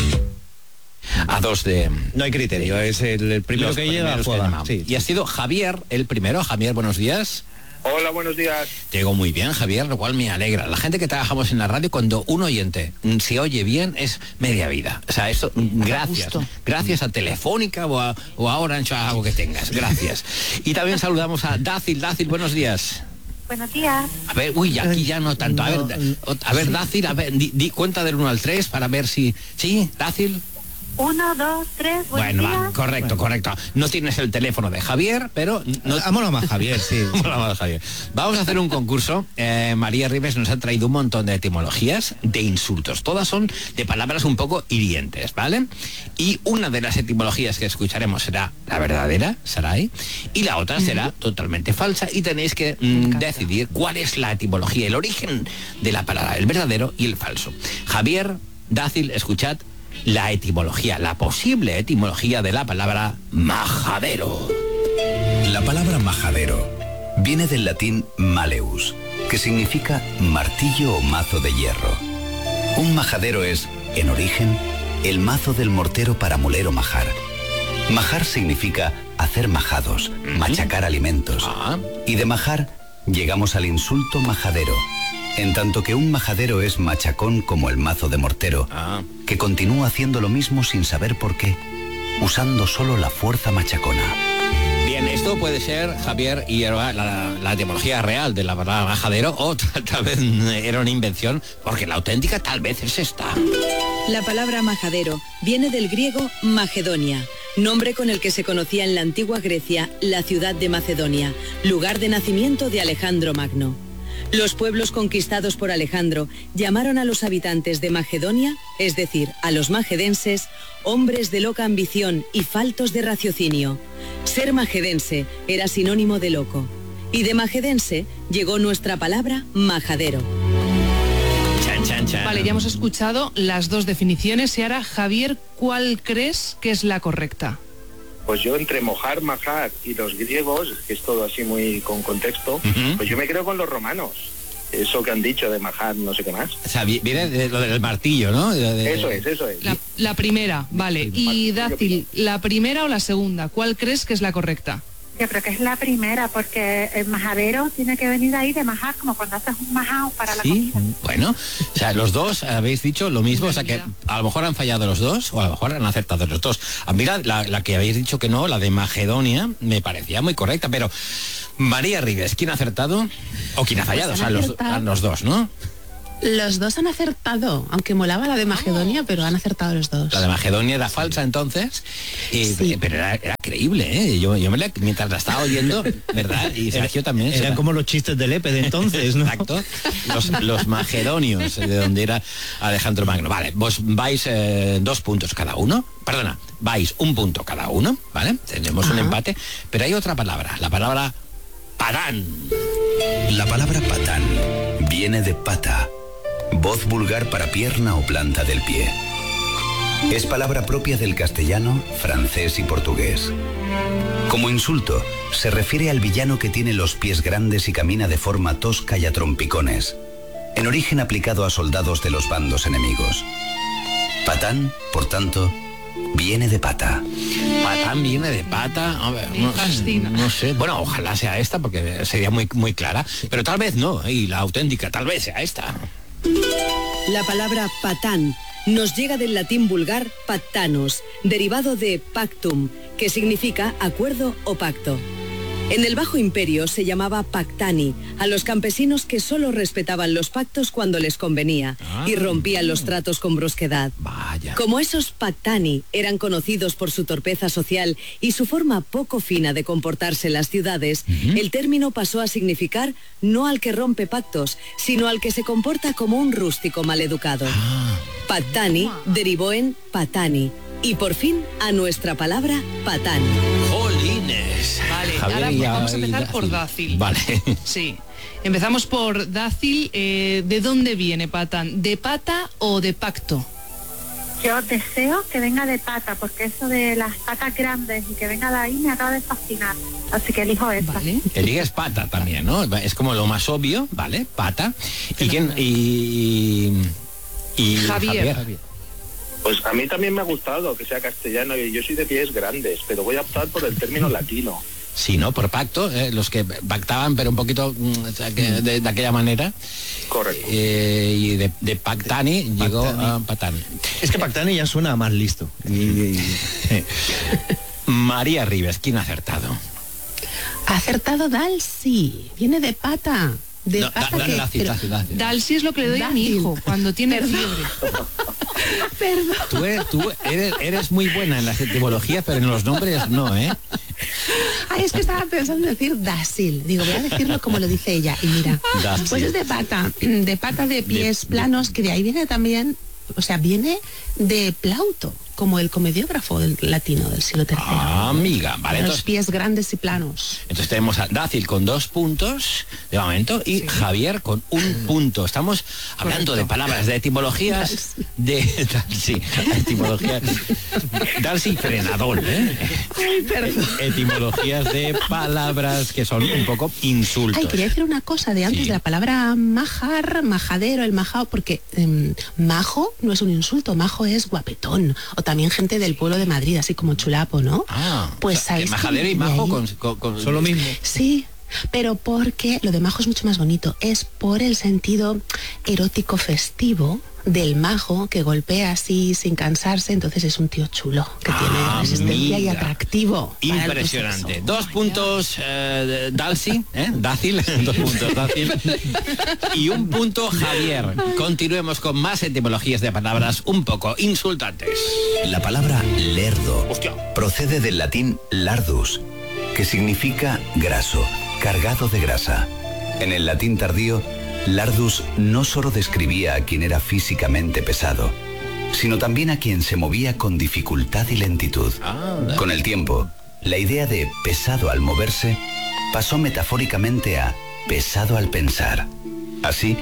A dos de... No hay criterio, es el, el primero que llega juega. Sí. Y ha sido Javier el primero. Javier, buenos días. Hola, buenos días. Te digo muy bien, Javier, lo cual me alegra. La gente que trabajamos en la radio, cuando un oyente se oye bien, es media vida. O sea, esto, gracias. Gracias a Telefónica o a, o a Orange, algo que tengas. Gracias. Y también saludamos a Dácil. Dácil, buenos días. Buenos días. A ver, uy, aquí ya no tanto. A ver, a ver, Dácil, a ver, di, di cuenta del uno al tres para ver si... ¿Sí, Dácil? Uno, dos, tres, bueno, va, correcto, correcto. No tienes el teléfono de Javier, pero... No... Vámonos más, Javier, sí. Vámonos más, Javier. Vamos a hacer un concurso. Eh, María Ribes nos ha traído un montón de etimologías de insultos. Todas son de palabras un poco hirientes, ¿vale? Y una de las etimologías que escucharemos será la verdadera, Saray, y la otra será totalmente falsa y tenéis que mm, decidir cuál es la etimología, el origen de la palabra, el verdadero y el falso. Javier, Dácil, escuchad la etimología, la posible etimología de la palabra majadero. La palabra majadero viene del latín maleus, que significa martillo o mazo de hierro. Un majadero es, en origen, el mazo del mortero para moler o majar. Majar significa hacer majados, uh-huh. machacar alimentos. Uh-huh. Y de majar llegamos al insulto majadero, en tanto que un majadero es machacón como el mazo de mortero, ah. que continúa haciendo lo mismo sin saber por qué, usando solo la fuerza machacona. Bien, esto puede ser, Javier, y la, la, la etimología real de la palabra majadero, o tal, tal vez era una invención, porque la auténtica tal vez es esta. La palabra majadero viene del griego Macedonia, nombre con el que se conocía en la antigua Grecia la ciudad de Macedonia, lugar de nacimiento de Alejandro Magno. Los pueblos conquistados por Alejandro llamaron a los habitantes de Macedonia, es decir, a los magedenses, hombres de loca ambición y faltos de raciocinio. Ser magedense era sinónimo de loco. Y de magedense llegó nuestra palabra majadero. Chan, chan, Vale, ya hemos escuchado las dos definiciones y ahora, Javier, ¿cuál crees que es la correcta? Pues yo entre mojar, majar y los griegos, que es todo así muy con contexto, uh-huh. pues yo me creo con los romanos. Eso que han dicho de majar, no sé qué más. O sea, viene de lo del martillo, ¿no? De, de... Eso es, eso es. La, la primera, vale. Y Dácil, ¿la primera o la segunda? ¿Cuál crees que es la correcta? Yo creo que es la primera, porque el majadero tiene que venir de ahí de majar, como cuando haces un majao para la ¿Sí? comida. Bueno, o sea, los dos habéis dicho lo mismo, o sea que a lo mejor han fallado los dos o a lo mejor han acertado los dos. A mí la, la, la que habéis dicho que no, la de Macedonia, me parecía muy correcta, pero María Ribes, ¿quién ha acertado? ¿O quién ha fallado? Pues o sea, los, los dos, ¿no? Los dos han acertado, aunque molaba la de Macedonia, pero han acertado los dos. La de Macedonia era falsa entonces, y, sí. pero era, era creíble, ¿eh? Yo, yo me la, mientras la estaba oyendo, ¿verdad? Y Sergio también. Eran como los chistes del Lepe de entonces, ¿no? Exacto. Los, los macedonios, de donde era Alejandro Magno. Vale, vos vais eh, dos puntos cada uno. Perdona, vais un punto cada uno, ¿vale? Tenemos Ajá. un empate, pero hay otra palabra, la palabra patán. La palabra patán viene de pata, voz vulgar para pierna o planta del pie. Es palabra propia del castellano, francés y portugués. Como insulto, se refiere al villano que tiene los pies grandes y camina de forma tosca y a trompicones, en origen aplicado a soldados de los bandos enemigos. Patán, por tanto, viene de pata. Patán viene de pata. A ver, no, no sé. Bueno, ojalá sea esta porque sería muy, muy clara. Pero tal vez no. Y la auténtica tal vez sea esta. La palabra patán nos llega del latín vulgar pactanos, derivado de pactum, que significa acuerdo o pacto. En el Bajo Imperio se llamaba pactani a los campesinos que solo respetaban los pactos cuando les convenía ah, y rompían los tratos con brusquedad. Vaya. Como esos pactani eran conocidos por su torpeza social y su forma poco fina de comportarse en las ciudades, uh-huh. el término pasó a significar no al que rompe pactos, sino al que se comporta como un rústico maleducado. Ah. Pactani derivó en patani. Y por fin a nuestra palabra patán. ¡Jolines! Vale, Javier, ahora ya, vamos a empezar dácil. por dácil. Vale. Sí. Empezamos por dácil. Eh, ¿De dónde viene patán? ¿De pata o de pacto? Yo deseo que venga de pata, porque eso de las patas grandes y que venga de ahí me acaba de fascinar. Así que elijo esa. Vale. Eliges pata también, ¿no? Es como lo más obvio, ¿vale? Pata. ¿Y quién? Y, y Javier. Javier. Pues a mí también me ha gustado que sea castellano y yo soy de pies grandes, pero voy a optar por el término latino. Sí, ¿no? Por pacto, eh, los que pactaban, pero un poquito o sea, que de, de aquella manera. Correcto. Eh, y de, de pactani, pactani llegó a patán. Es que pactani ya suena más listo. Y, y... María Ribes, ¿quién ha acertado? Ha acertado Dalsi, viene de pata. De no, pata da, que... da, da, da, da, da. Dalsi es lo que le doy Dácil. a mi hijo cuando tiene fiebre. Perdón. Tú, eres, tú eres, eres muy buena en las etimologías, pero en los nombres no, ¿eh? Ay, es que estaba pensando en decir dácil. Digo, voy a decirlo como lo dice ella. Y mira, dácil. Pues es de pata, de pata de pies de, planos, que de ahí viene también, o sea, viene de Plauto, como el comediógrafo del latino del siglo tercero. Ah, amiga, vale. Los pies grandes y planos. Entonces tenemos a Dácil con dos puntos de momento y sí. Javier con un punto. Estamos hablando Correcto. de palabras, de etimologías, de sí, etimologías. Darcy frenador, ¿eh? Ay, perdón. Etimologías de palabras que son un poco insultos. Ay, quería decir una cosa de antes sí. de la palabra majar, majadero, el majao, porque eh, majo no es un insulto, majo es guapetón. O también gente del pueblo de Madrid, así como chulapo, ¿no? Ah, pues o sea, que majadero y majo con, con, con... son lo mismo. Sí, pero porque lo de majo es mucho más bonito. Es por el sentido erótico festivo del majo que golpea así sin cansarse, entonces es un tío chulo que ah, tiene resistencia amiga. y atractivo. Impresionante. Dos puntos eh, Dalsi, ¿eh? Dácil, dos puntos Dácil. Y un punto Javier. Continuemos con más etimologías de palabras un poco insultantes. La palabra lerdo Hostia. procede del latín lardus, que significa graso, cargado de grasa. En el latín tardío, lardus no solo describía a quien era físicamente pesado, sino también a quien se movía con dificultad y lentitud. Ah, con el tiempo, la idea de pesado al moverse pasó metafóricamente a pesado al pensar. Así,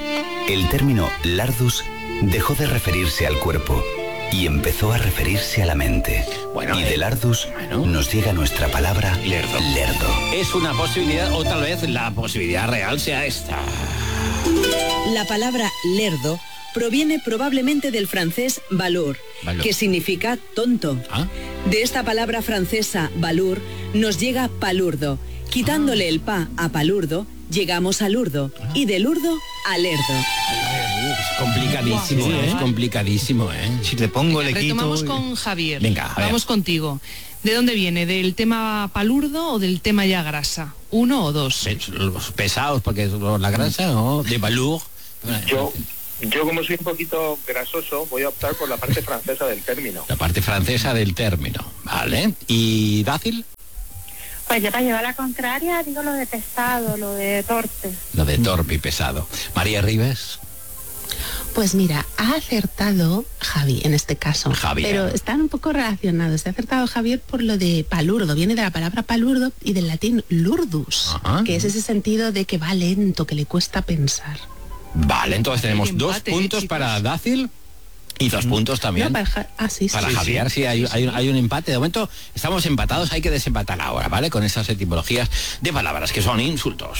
el término lardus dejó de referirse al cuerpo y empezó a referirse a la mente. Bueno, y de lardus bueno. nos llega nuestra palabra lerdo. lerdo. Es una posibilidad, o tal vez la posibilidad real sea esta. La palabra lerdo proviene probablemente del francés valour, Valor. que significa tonto. ¿Ah? De esta palabra francesa valour nos llega palurdo. Quitándole ah. el pa a palurdo, llegamos al urdo, ah. y del urdo al lerdo. Es complicadísimo, sí, ¿eh? ¿eh? Es complicadísimo, ¿eh? Si te pongo Venga, el equito... Retomamos y... con Javier. Venga, a ver. Vamos contigo. ¿De dónde viene? ¿Del tema palurdo o del tema ya grasa? ¿Uno o dos? Los pesados, porque la grasa, ¿no? De valour. Yo, yo como soy un poquito grasoso, voy a optar por la parte francesa del término. La parte francesa del término, ¿vale? ¿Y dácil? Pues yo para llevar la contraria digo lo de pesado, lo de torpe. Lo de torpe y pesado. María Ribes. Pues mira, ha acertado Javi en este caso. Javier. Pero están un poco relacionados. Se ha acertado Javier por lo de palurdo. Viene de la palabra palurdo y del latín lurdus, Ajá. que es ese sentido de que va lento, que le cuesta pensar. Vale, entonces tenemos empate, dos puntos eh, para Dácil y dos puntos también no, para, ja ah, sí, para sí, Javier. Sí, sí, hay, hay, hay un empate. De momento estamos empatados, hay que desempatar ahora, ¿vale? Con esas etimologías de palabras que son insultos.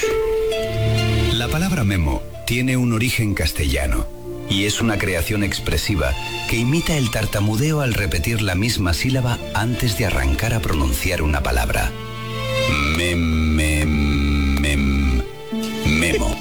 La palabra memo tiene un origen castellano y es una creación expresiva que imita el tartamudeo al repetir la misma sílaba antes de arrancar a pronunciar una palabra. Mem, mem, mem, memo.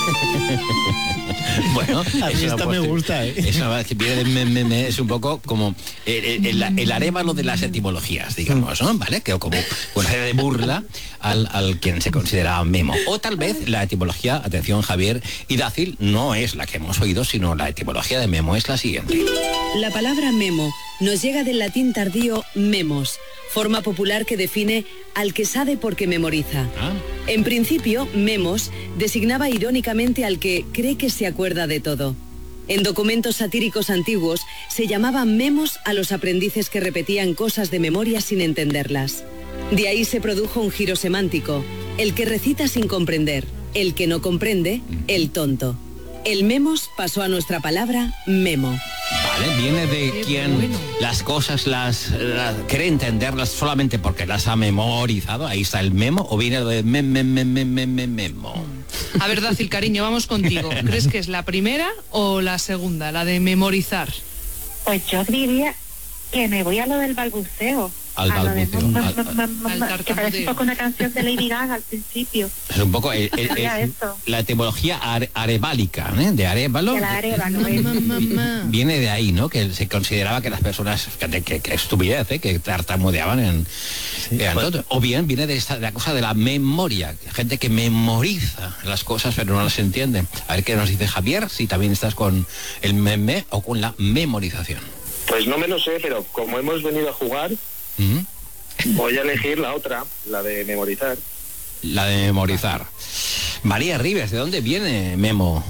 Bueno, a mí esta me gusta, ¿eh? Eso viene de me, me, me, es un poco como el, el, el arévalo de las etimologías, digamos, ¿no? ¿Vale? Que como una serie de burla al, al quien se consideraba memo. O tal vez la etimología, atención Javier y Dácil, no es la que hemos oído, sino la etimología de memo es la siguiente. La palabra memo nos llega del latín tardío memos, forma popular que define al que sabe porque memoriza. ¿Ah? En principio, memos designaba irónicamente al que cree que se acuerda de todo. En documentos satíricos antiguos se llamaban memos a los aprendices que repetían cosas de memoria sin entenderlas. De ahí se produjo un giro semántico, el que recita sin comprender, el que no comprende, el tonto. El memos pasó a nuestra palabra memo. Vale, viene de Qué quien bueno. las cosas las, las cree entenderlas solamente porque las ha memorizado. Ahí está el memo, o viene de mem, mem, mem, mem, mem, memo. A ver, Dácil, cariño, vamos contigo. ¿Crees que es la primera o la segunda, la de memorizar? Pues yo diría que me voy a lo del balbuceo. Al balbuceo. Que parece un poco una canción de Lady Gaga al principio. Es un poco el, el, el, la etimología are, arebálica, ¿eh? De arévalo. De la arévalo, ¿eh? Viene de ahí, ¿no? Que se consideraba que las personas, que, que, que estupidez, ¿eh? Que tartamudeaban en... Sí, en pues, todo. O bien viene de, esta, de la cosa de la memoria, gente que memoriza las cosas pero no las entiende. A ver qué nos dice Javier, si también estás con el meme o con la memorización. Pues no me lo sé, pero como hemos venido a jugar... ¿Mm? Voy a elegir la otra, la de memorizar. La de memorizar. María Ribes, ¿de dónde viene memo?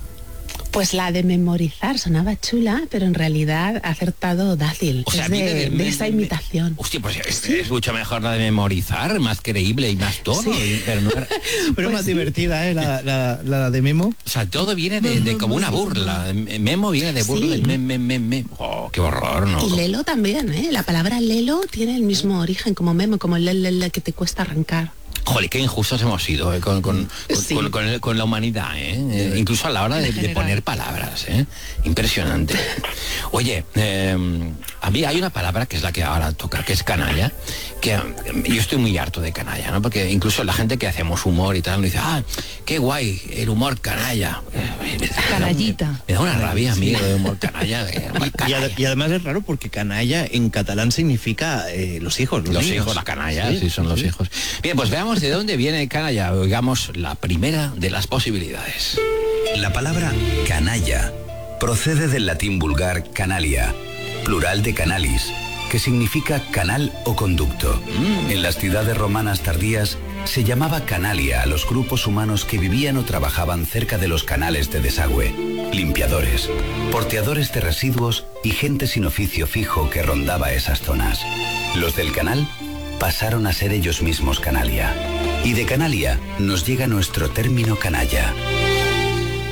Pues la de memorizar sonaba chula, pero en realidad ha acertado Dácil. O sea, es de, de, de esa imitación. Hostia, pues es, es mucho mejor la de memorizar, más creíble y más todo. Sí. Pero, no era... pero pues más sí. divertida, ¿eh? La, la, la de memo. O sea, todo viene de, de como una burla. Memo viene de burla. Sí. De mem, mem, mem, mem. Oh, qué horror, ¿no? Y lelo también, ¿eh? La palabra lelo tiene el mismo origen como memo, como el lele que te cuesta arrancar. Joder, qué injustos hemos sido eh, con, con, sí. con, con, el, con la humanidad, ¿eh? Eh, incluso a la hora de, de poner palabras, ¿eh? Impresionante. Oye, eh, a mí hay una palabra que es la que ahora toca, que es canalla, que eh, yo estoy muy harto de canalla, ¿no? Porque incluso la gente que hacemos humor y tal, nos dice, ah, qué guay, el humor canalla. Canallita. Me, me da una rabia a mí el humor canalla. Y, canalla. Y, y además es raro porque canalla en catalán significa eh, los hijos. Los, los niños. hijos, la canalla, sí, sí son sí. los hijos. Bien, pues veamos de dónde viene canalla. Oigamos la primera de las posibilidades. La palabra canalla procede del latín vulgar canalia, plural de canalis, que significa canal o conducto. Mm. En las ciudades romanas tardías se llamaba canalia a los grupos humanos que vivían o trabajaban cerca de los canales de desagüe, limpiadores, porteadores de residuos y gente sin oficio fijo que rondaba esas zonas. Los del canal pasaron a ser ellos mismos canalia. Y de canalia nos llega nuestro término canalla.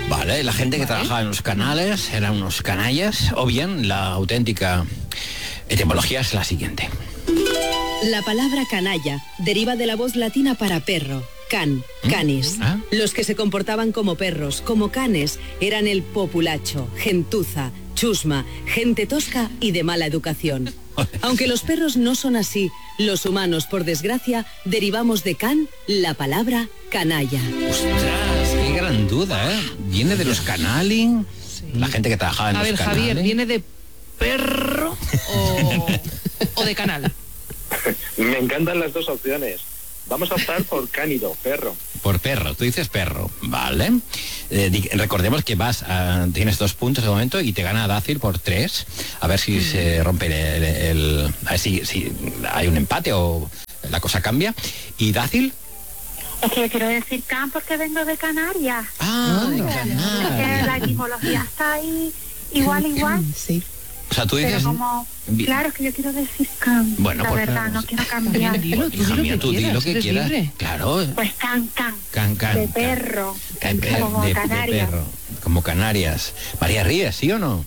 Vale, la gente que trabajaba en los canales eran unos canallas, o bien la auténtica etimología es la siguiente. La palabra canalla deriva de la voz latina para perro, can, canis. ¿Ah? Los que se comportaban como perros, como canes, eran el populacho, gentuza, chusma, gente tosca y de mala educación. Aunque los perros no son así, los humanos, por desgracia, derivamos de can la palabra canalla. ¡Ostras! ¡Qué gran duda, eh! ¿Viene de los canaling? Sí. La gente que trabajaba en A los ver, canales. Javier, ¿viene de perro o, o de canal? Me encantan las dos opciones. Vamos a optar por cánido, perro. Por perro, tú dices perro, vale. Eh, di- recordemos que vas a, tienes dos puntos de momento y te gana Dácil por tres. A ver si se rompe el, el- a ver si, si hay un empate o la cosa cambia. ¿Y Dácil? Es que yo quiero decir can porque vengo de Canarias. Ah, de Porque la etimología está ahí igual, igual. Sí. O sea, tú Pero dices... como, Bien. claro, es que yo quiero decir can. Bueno, la pues, verdad, no quiero cambiar. Hija mía, tú di lo que quieras. Claro. Pues can, can. Can, can, De can. perro. Can, per- Como de, de Canarias. perro. Como Canarias. María Ríes, ¿sí o no?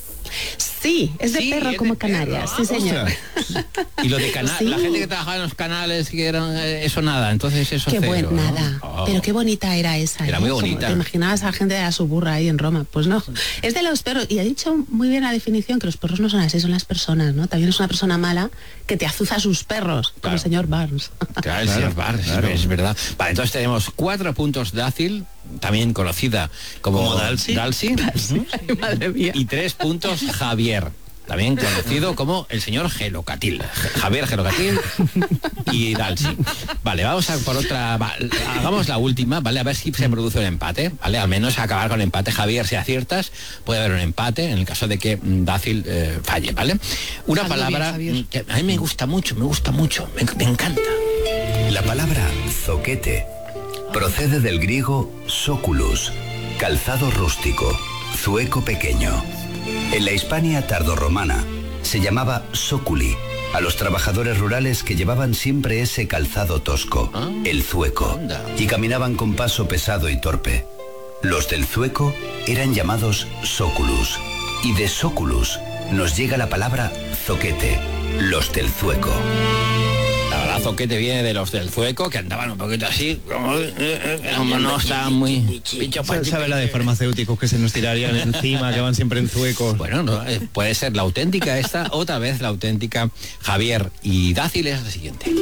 Sí, es de Sí, perro es de como perro. Canarias, sí Ah, señor. Y lo de canal, Sí. la gente que trabajaba en los canales que eran eh, eso nada, entonces eso Qué cero, buen ¿no? nada. Oh. Pero qué bonita era esa. Era ¿eh? muy Como bonita. te imaginabas a la gente de la suburra ahí en Roma. Pues no. Es de los perros. Y ha dicho muy bien la definición que los perros no son así, son las personas, ¿no? También es una persona mala que te azuza a sus perros, como el señor Barnes. Claro, el señor Barnes, claro. es verdad. Vale, entonces tenemos cuatro puntos de Ácil, también conocida como, Como Dalsi. Dalsi. Ujú. Ay, madre mía. Y tres puntos Javier, también conocido como el señor Gelocatil. Javier Gelocatil y Dalsi. Vale, vamos a por otra. Va, hagamos la última, ¿vale? A ver si se produce un empate, ¿vale? Al menos acabar con empate. Javier, si aciertas, puede haber un empate en el caso de que mm, Dácil eh, falle, ¿vale? Una Hazlo palabra bien, Javier. mm, que a mí me gusta mucho, me gusta mucho, me, me encanta. La palabra zoquete procede del griego soculus, calzado rústico, zueco pequeño. En la Hispania tardorromana se llamaba soculi a los trabajadores rurales que llevaban siempre ese calzado tosco, el zueco, y caminaban con paso pesado y torpe. Los del zueco eran llamados soculus, y de soculus nos llega la palabra zoquete, los del zueco. La verdad, zoquete viene de los del zueco, que andaban un poquito así, como, eh, eh, como no estaban muy... Picho, Sa- ¿Sabe la de farmacéuticos que se nos tirarían encima, que van siempre en zuecos? Bueno, no, eh, puede ser la auténtica esta, otra vez la auténtica Javier. Y Dácil es la siguiente.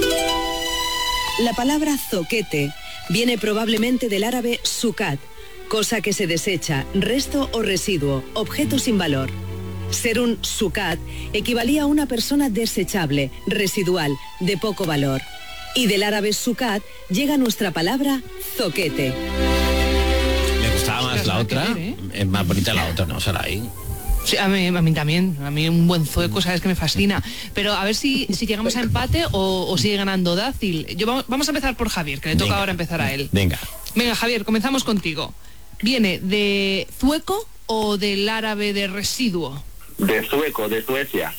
La palabra zoquete viene probablemente del árabe sucat, cosa que se desecha, resto o residuo, objeto sin valor. Ser un sucat equivalía a una persona desechable, residual, de poco valor. Y del árabe sucat llega nuestra palabra zoquete. Me gustaba más la otra, es más bonita la otra, ¿no? Será ahí. Sí, a mí, a mí también. A mí un buen zueco, sabes que me fascina. Pero a ver si, si llegamos a empate o, o sigue ganando Dácil. Yo, vamos, vamos a empezar por Javier, que le toca Venga. ahora empezar a él. Venga. Venga, Javier, comenzamos contigo. ¿Viene de zueco o del árabe de residuo? De Zueco, de Suecia.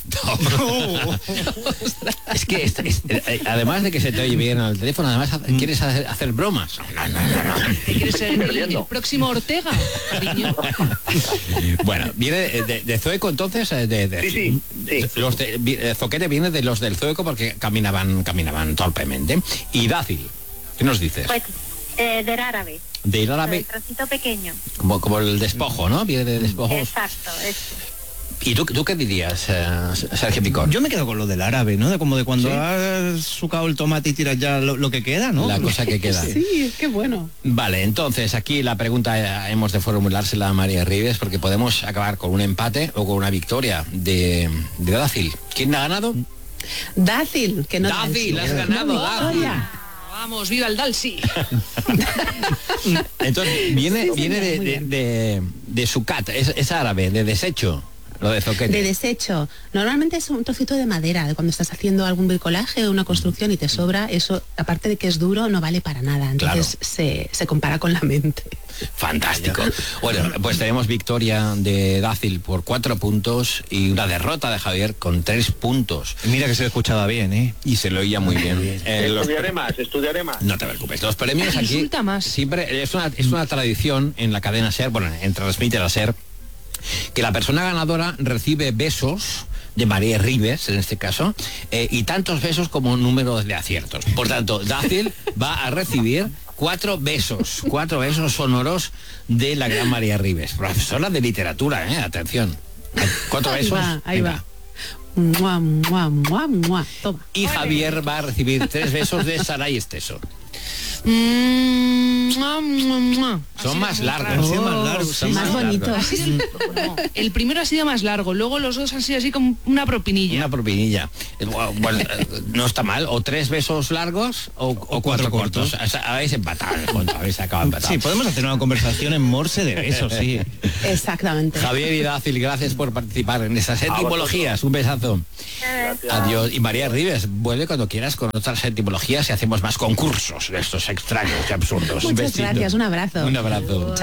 Es que es- es- eh, además de que se te oye bien al teléfono, además ha- quieres hacer, hacer bromas. No, no, no, no. ¿Qué ¿Quieres ser el, el próximo Ortega, cariño? Bueno, viene de, de- de Zueco entonces, eh, de, de- Sí, sí, sí. Los de, vi- eh, Zoquete viene de los del Zueco porque caminaban, caminaban torpemente. Y Dácil, ¿qué nos dices? Pues eh, del árabe. Del Del árabe, trocito pequeño. como, como el despojo, ¿no? Viene de despojo. Exacto, eso. ¿Y tú, tú qué dirías, eh, Sergio Picón? Yo me quedo con lo del árabe, ¿no? De como de cuando ¿Sí? has sucado el tomate y tiras ya lo, lo que queda, ¿no? La cosa que queda. Sí, qué bueno. Vale, entonces aquí la pregunta eh, hemos de formulársela a María Ribes porque podemos acabar con un empate o con una victoria de, de Dácil. ¿Quién ha ganado? Dácil, que no Dácil, has No, ganado, Dácil. victoria. Vamos, viva el Dalsi. Entonces viene, Sí, viene señor, de, muy de, bien. de, de sucat, es, es árabe, de desecho. Lo de zoquete. De desecho. Normalmente es un trocito de madera, de cuando estás haciendo algún bricolaje o una construcción y te sobra, eso, aparte de que es duro, no vale para nada. Entonces Claro. se, se compara con la mente. Fantástico. Bueno, pues tenemos victoria de Dácil por cuatro puntos y una derrota de Javier con tres puntos. Mira que se lo escuchaba bien, ¿eh? Y se lo oía muy bien. Eh, los- Estudiaré más, estudiaré más. No te preocupes. Los premios aquí Insulta más. siempre es una, es una tradición en la cadena SER, bueno, en Transmite la SER, que la persona ganadora recibe besos de María Ribes, en este caso, eh, y tantos besos como número de aciertos. Por tanto, Dácil va a recibir cuatro besos, cuatro besos sonoros de la gran María Ribes, profesora de literatura, ¿eh? Atención. Cuatro Ahí besos. va, ahí Venga. va. Mua, mua, mua, mua. Toma. Y Javier va a recibir tres besos de Saray Esteso. Mm, mua, mua, mua. Ha Son sido más muy largos. raro. Son más largos, son Más más bonito. largos. Ha sido- no, el primero ha sido más largo, luego los dos han sido así como una propinilla. Una propinilla. Eh, Bueno, eh, no está mal. O tres besos largos o, o cuatro cortos. O sea, habéis empatado en el fondo, habéis acabado empatado. Sí, podemos hacer una conversación en morse de besos, sí. Exactamente. Javier y Dácil, gracias por participar en esas etimologías. Un besazo. Adiós. Y María Ribes, vuelve cuando quieras con otras etimologías y hacemos más concursos de estos extraños y absurdos. Muchas Besito. gracias, un abrazo. Un abrazo.